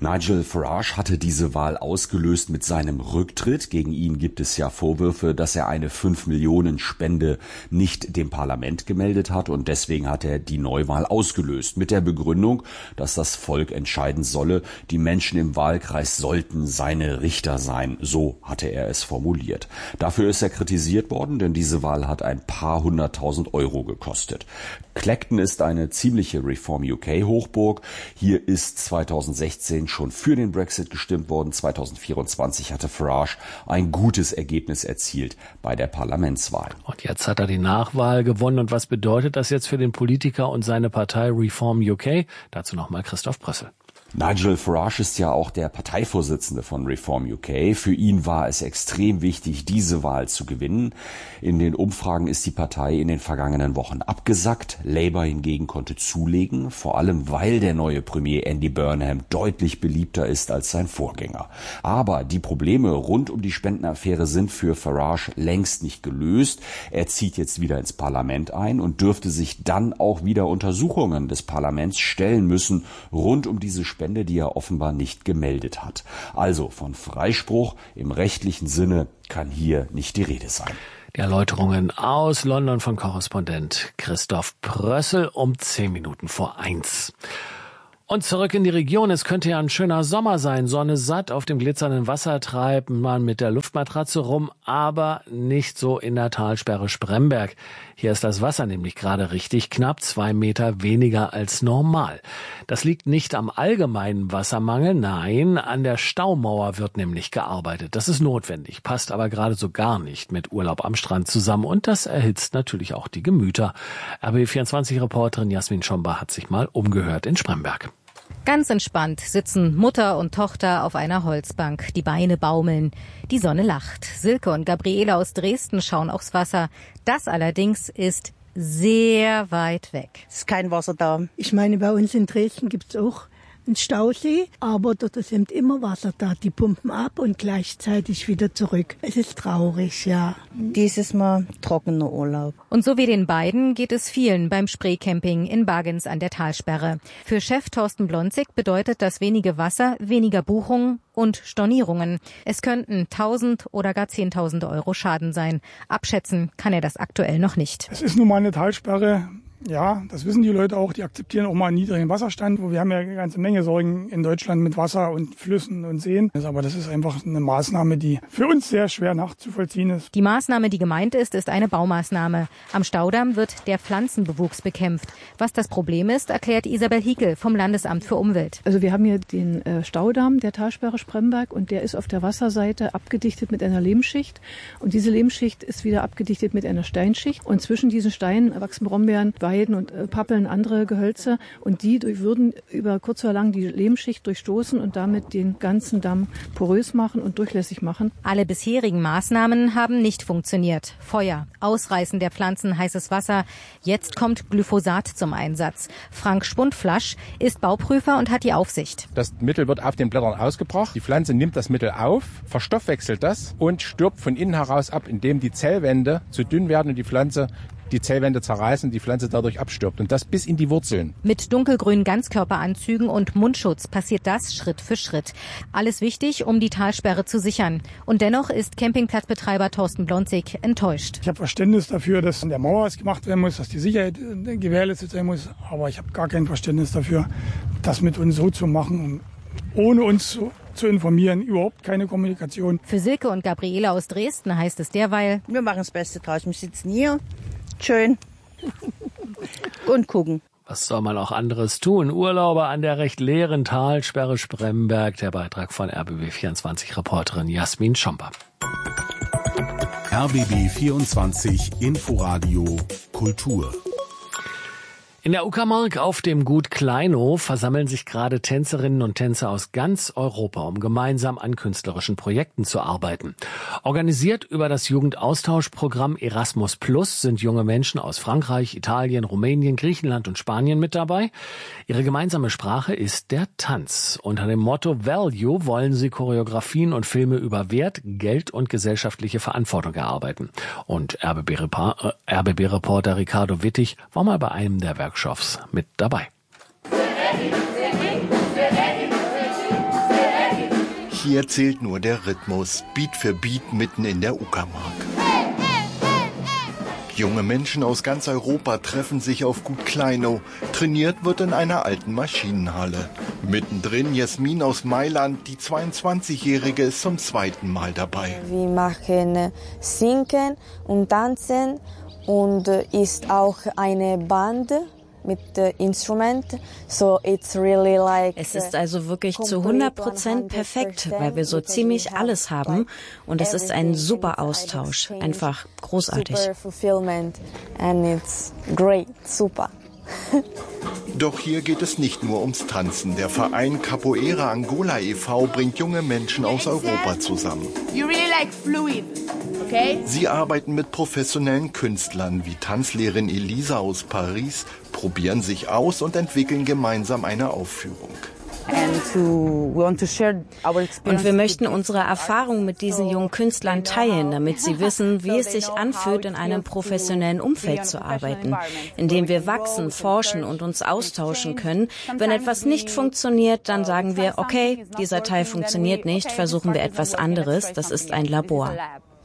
Nigel Farage hatte diese Wahl ausgelöst mit seinem Rücktritt. Gegen ihn gibt es ja Vorwürfe, dass er eine 5-Millionen-Spende nicht dem Parlament gemeldet hat und deswegen hat er die Neuwahl ausgelöst. Mit der Begründung, dass das Volk entscheiden solle, die Menschen im Wahlkreis sollten seine Richter sein. So hatte er es formuliert. Dafür ist er kritisiert worden, denn diese Wahl hat ein paar 100.000 Euro gekostet. Clacton ist eine ziemliche Reform UK Hochburg. Hier ist 2016 schon für den Brexit gestimmt worden. 2024 hatte Farage ein gutes Ergebnis erzielt bei der Parlamentswahl. Und jetzt hat er die Nachwahl gewonnen. Und was bedeutet das jetzt für den Politiker und seine Partei Reform UK? Dazu nochmal Christoph Brössel. Nigel Farage ist ja auch der Parteivorsitzende von Reform UK. Für ihn war es extrem wichtig, diese Wahl zu gewinnen. In den Umfragen ist die Partei in den vergangenen Wochen abgesackt. Labour hingegen konnte zulegen, vor allem weil der neue Premier Andy Burnham deutlich beliebter ist als sein Vorgänger. Aber die Probleme rund um die Spendenaffäre sind für Farage längst nicht gelöst. Er zieht jetzt wieder ins Parlament ein und dürfte sich dann auch wieder Untersuchungen des Parlaments stellen müssen rund um diese Spende, die er offenbar nicht gemeldet hat. Also von Freispruch im rechtlichen Sinne kann hier nicht die Rede sein. Die Erläuterungen aus London von Korrespondent Christoph Brössel um 1:10. Und zurück in die Region. Es könnte ja ein schöner Sommer sein. Sonne satt, auf dem glitzernden Wasser treibt man mit der Luftmatratze rum, aber nicht so in der Talsperre Spremberg. Hier ist das Wasser nämlich gerade richtig knapp, 2 Meter weniger als normal. Das liegt nicht am allgemeinen Wassermangel, nein, an der Staumauer wird nämlich gearbeitet. Das ist notwendig, passt aber gerade so gar nicht mit Urlaub am Strand zusammen und das erhitzt natürlich auch die Gemüter. RBB24-Reporterin Jasmin Schomba hat sich mal umgehört in Spremberg. Ganz entspannt sitzen Mutter und Tochter auf einer Holzbank. Die Beine baumeln. Die Sonne lacht. Silke und Gabriele aus Dresden schauen aufs Wasser. Das allerdings ist sehr weit weg. Es ist kein Wasser da. Ich meine, bei uns in Dresden gibt's auch einen Stausee, aber dort ist eben immer Wasser da. Die pumpen ab und gleichzeitig wieder zurück. Es ist traurig, ja. Dieses Mal trockener Urlaub. Und so wie den beiden geht es vielen beim Spreecamping in Baggens an der Talsperre. Für Chef Thorsten Blonzig bedeutet das wenige Wasser, weniger Buchungen und Stornierungen. Es könnten 1.000 oder gar 10.000 Euro Schaden sein. Abschätzen kann er das aktuell noch nicht. Es ist nun mal eine Talsperre. Ja, das wissen die Leute auch. Die akzeptieren auch mal einen niedrigen Wasserstand. Wir haben ja eine ganze Menge Sorgen in Deutschland mit Wasser und Flüssen und Seen. Aber das ist einfach eine Maßnahme, die für uns sehr schwer nachzuvollziehen ist. Die Maßnahme, die gemeint ist, ist eine Baumaßnahme. Am Staudamm wird der Pflanzenbewuchs bekämpft. Was das Problem ist, erklärt Isabel Hiekel vom Landesamt für Umwelt. Also wir haben hier den Staudamm der Talsperre Spremberg und der ist auf der Wasserseite abgedichtet mit einer Lehmschicht. Und diese Lehmschicht ist wieder abgedichtet mit einer Steinschicht. Und zwischen diesen Steinen wachsen Brombeeren, Weiden und Pappeln, andere Gehölze. Und die würden über kurz oder lang die Lehmschicht durchstoßen und damit den ganzen Damm porös machen und durchlässig machen. Alle bisherigen Maßnahmen haben nicht funktioniert. Feuer, Ausreißen der Pflanzen, heißes Wasser. Jetzt kommt Glyphosat zum Einsatz. Frank Spundflasch ist Bauprüfer und hat die Aufsicht. Das Mittel wird auf den Blättern ausgebracht. Die Pflanze nimmt das Mittel auf, verstoffwechselt das und stirbt von innen heraus ab, indem die Zellwände zu dünn werden und die Zellwände zerreißen, die Pflanze dadurch abstirbt und das bis in die Wurzeln. Mit dunkelgrünen Ganzkörperanzügen und Mundschutz passiert das Schritt für Schritt. Alles wichtig, um die Talsperre zu sichern. Und dennoch ist Campingplatzbetreiber Thorsten Blonzig enttäuscht. Ich habe Verständnis dafür, dass an der Mauer was gemacht werden muss, dass die Sicherheit gewährleistet sein muss, aber ich habe gar kein Verständnis dafür, das mit uns so zu machen, ohne uns zu informieren, überhaupt keine Kommunikation. Für Silke und Gabriele aus Dresden heißt es derweil: Wir machen das Beste draus. Wir sitzen hier, schön und gucken. Was soll man auch anderes tun? Urlauber an der recht leeren Talsperre Spremberg. Der Beitrag von RBB24-Reporterin Jasmin Schomper. RBB24 Inforadio Kultur. In der Uckermark auf dem Gut Kleinhof versammeln sich gerade Tänzerinnen und Tänzer aus ganz Europa, um gemeinsam an künstlerischen Projekten zu arbeiten. Organisiert über das Jugendaustauschprogramm Erasmus Plus sind junge Menschen aus Frankreich, Italien, Rumänien, Griechenland und Spanien mit dabei. Ihre gemeinsame Sprache ist der Tanz. Unter dem Motto Value wollen sie Choreografien und Filme über Wert, Geld und gesellschaftliche Verantwortung erarbeiten. Und RBB-Reporter Ricardo Wittig war mal bei einem der Workshops mit dabei. Hier zählt nur der Rhythmus, Beat für Beat mitten in der Uckermark. Junge Menschen aus ganz Europa treffen sich auf Gut Kleinow. Trainiert wird in einer alten Maschinenhalle. Mittendrin Jasmin aus Mailand, die 22-Jährige, ist zum zweiten Mal dabei. Wir machen Singen und Tanzen und ist auch eine Band mit Instrument. So it's really like es ist also wirklich zu 100% perfekt, weil wir so ziemlich alles haben und es ist ein super Austausch, einfach großartig. Super fulfillment and it's great, super. Doch hier geht es nicht nur ums Tanzen. Der Verein Capoeira Angola e.V. bringt junge Menschen aus Europa zusammen. You really like fluid, okay? Sie arbeiten mit professionellen Künstlern wie Tanzlehrerin Elisa aus Paris, probieren sich aus und entwickeln gemeinsam eine Aufführung. Und wir möchten unsere Erfahrung mit diesen jungen Künstlern teilen, damit sie wissen, wie es sich anfühlt, in einem professionellen Umfeld zu arbeiten, in dem wir wachsen, forschen und uns austauschen können. Wenn etwas nicht funktioniert, dann sagen wir, okay, dieser Teil funktioniert nicht, versuchen wir etwas anderes, das ist ein Labor.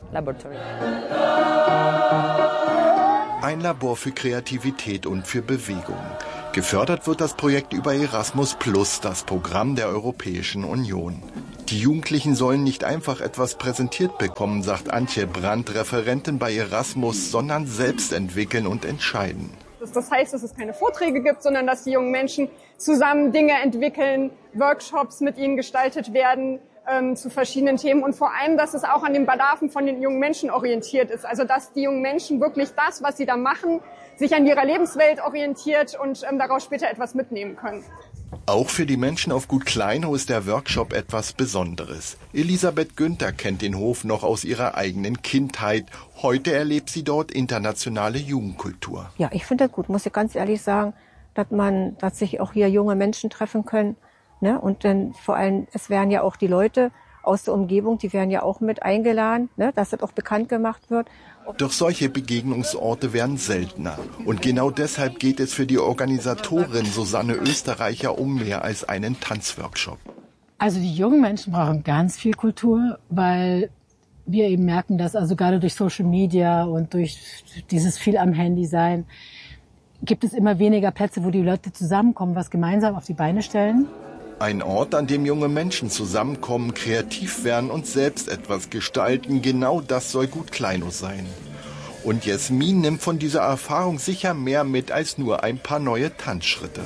Ein Labor für Kreativität und für Bewegung. Gefördert wird das Projekt über Erasmus+, das Programm der Europäischen Union. Die Jugendlichen sollen nicht einfach etwas präsentiert bekommen, sagt Antje Brandt, Referentin bei Erasmus, sondern selbst entwickeln und entscheiden. Das heißt, dass es keine Vorträge gibt, sondern dass die jungen Menschen zusammen Dinge entwickeln, Workshops mit ihnen gestaltet werden zu verschiedenen Themen und vor allem, dass es auch an den Bedarfen von den jungen Menschen orientiert ist. Also dass die jungen Menschen wirklich das, was sie da machen, sich an ihrer Lebenswelt orientiert und daraus später etwas mitnehmen können. Auch für die Menschen auf Gut Kleinow ist der Workshop etwas Besonderes. Elisabeth Günther kennt den Hof noch aus ihrer eigenen Kindheit. Heute erlebt sie dort internationale Jugendkultur. Ja, ich finde das gut, muss ich ganz ehrlich sagen, dass sich auch hier junge Menschen treffen können. Ne? Und dann vor allem, es werden ja auch die Leute aus der Umgebung, die werden ja auch mit eingeladen, ne? Dass das auch bekannt gemacht wird. Doch solche Begegnungsorte werden seltener. Und genau deshalb geht es für die Organisatorin Susanne Österreicher um mehr als einen Tanzworkshop. Also die jungen Menschen brauchen ganz viel Kultur, weil wir eben merken, dass also gerade durch Social Media und durch dieses viel am Handy sein, gibt es immer weniger Plätze, wo die Leute zusammenkommen, was gemeinsam auf die Beine stellen. Ein Ort, an dem junge Menschen zusammenkommen, kreativ werden und selbst etwas gestalten. Genau das soll Gut Kleinow sein. Und Jasmin nimmt von dieser Erfahrung sicher mehr mit als nur ein paar neue Tanzschritte.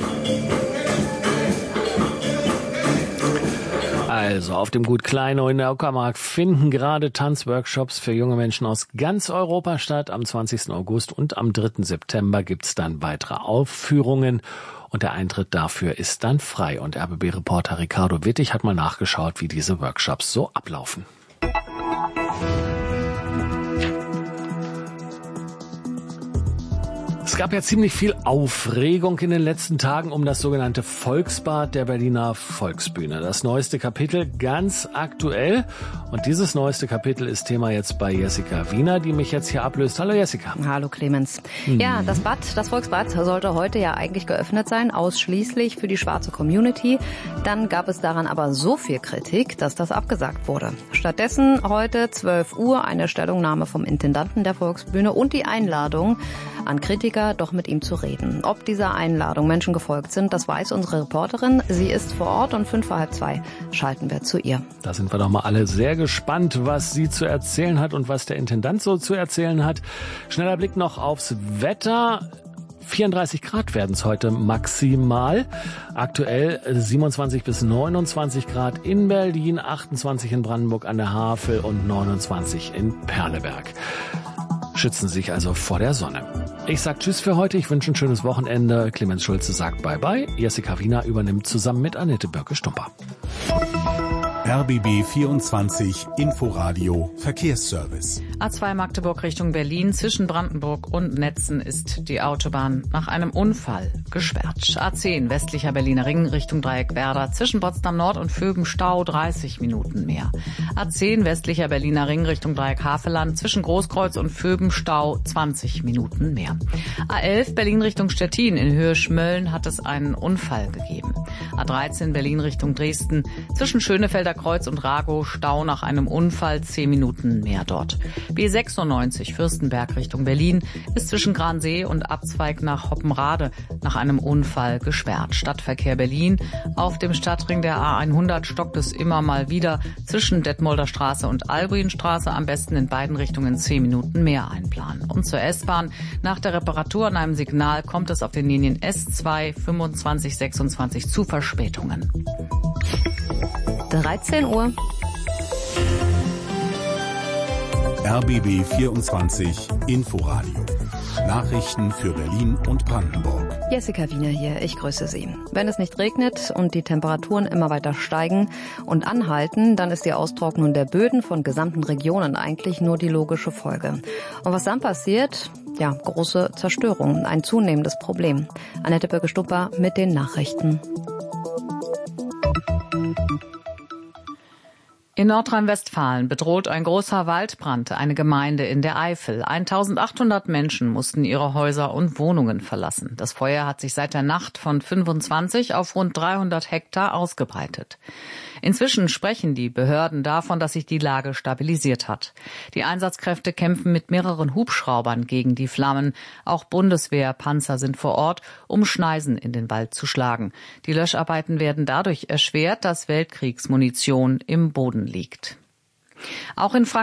Also auf dem Gut Kleinow in der Uckermark finden gerade Tanzworkshops für junge Menschen aus ganz Europa statt. Am 20. August und am 3. September gibt's dann weitere Aufführungen. Und der Eintritt dafür ist dann frei. Und RBB-Reporter Ricardo Wittig hat mal nachgeschaut, wie diese Workshops so ablaufen. Es gab ja ziemlich viel Aufregung in den letzten Tagen um das sogenannte Volksbad der Berliner Volksbühne. Das neueste Kapitel ganz aktuell. Und dieses neueste Kapitel ist Thema jetzt bei Jessica Wiener, die mich jetzt hier ablöst. Hallo Jessica. Hallo Clemens. Ja, das Volksbad sollte heute ja eigentlich geöffnet sein, ausschließlich für die schwarze Community. Dann gab es daran aber so viel Kritik, dass das abgesagt wurde. Stattdessen heute 12 Uhr eine Stellungnahme vom Intendanten der Volksbühne und die Einladung an Kritiker, doch mit ihm zu reden. Ob dieser Einladung Menschen gefolgt sind, das weiß unsere Reporterin. Sie ist vor Ort und 1:55 schalten wir zu ihr. Da sind wir doch mal alle sehr gespannt, was sie zu erzählen hat und was der Intendant so zu erzählen hat. Schneller Blick noch aufs Wetter. 34 Grad werden es heute maximal. Aktuell 27 bis 29 Grad in Berlin, 28 in Brandenburg an der Havel und 29 in Perleberg. Schützen Sie sich also vor der Sonne. Ich sag Tschüss für heute. Ich wünsche ein schönes Wochenende. Clemens Schulze sagt Bye-bye. Jessica Wiener übernimmt zusammen mit Annette Birke-Stumper. RBB 24 Inforadio Verkehrsservice. A2 Magdeburg Richtung Berlin. Zwischen Brandenburg und Netzen ist die Autobahn nach einem Unfall gesperrt. A10 westlicher Berliner Ring Richtung Dreieckwerder. Zwischen Potsdam Nord und Vöben Stau 30 Minuten mehr. A10 westlicher Berliner Ring Richtung Dreieck Havelland. Zwischen Großkreuz und Vöben Stau 20 Minuten mehr. A11 Berlin Richtung Stettin. In Höhe Schmölln hat es einen Unfall gegeben. A13 Berlin Richtung Dresden. Zwischen Schönefelder Kreuz und Ragow Stau nach einem Unfall, 10 Minuten mehr dort. B96 Fürstenberg Richtung Berlin ist zwischen Gransee und Abzweig nach Hoppenrade nach einem Unfall gesperrt. Stadtverkehr Berlin. Auf dem Stadtring der A100 stockt es immer mal wieder zwischen Detmolder Straße und Albrinstraße. Am besten in beiden Richtungen 10 Minuten mehr einplanen. Und zur S-Bahn. Nach der Reparatur an einem Signal kommt es auf den Linien S2, 25, 26 zu Verspätungen. 13 Uhr. RBB 24 Inforadio. Nachrichten für Berlin und Brandenburg. Jessica Wiener hier, ich grüße Sie. Wenn es nicht regnet und die Temperaturen immer weiter steigen und anhalten, dann ist die Austrocknung der Böden von gesamten Regionen eigentlich nur die logische Folge. Und was dann passiert? Ja, große Zerstörung, ein zunehmendes Problem. Annette Birke-Stupper mit den Nachrichten. In Nordrhein-Westfalen bedroht ein großer Waldbrand eine Gemeinde in der Eifel. 1800 Menschen mussten ihre Häuser und Wohnungen verlassen. Das Feuer hat sich seit der Nacht von 25 auf rund 300 Hektar ausgebreitet. Inzwischen sprechen die Behörden davon, dass sich die Lage stabilisiert hat. Die Einsatzkräfte kämpfen mit mehreren Hubschraubern gegen die Flammen. Auch Bundeswehrpanzer sind vor Ort, um Schneisen in den Wald zu schlagen. Die Löscharbeiten werden dadurch erschwert, dass Weltkriegsmunition im Boden liegt. Auch in Frankreich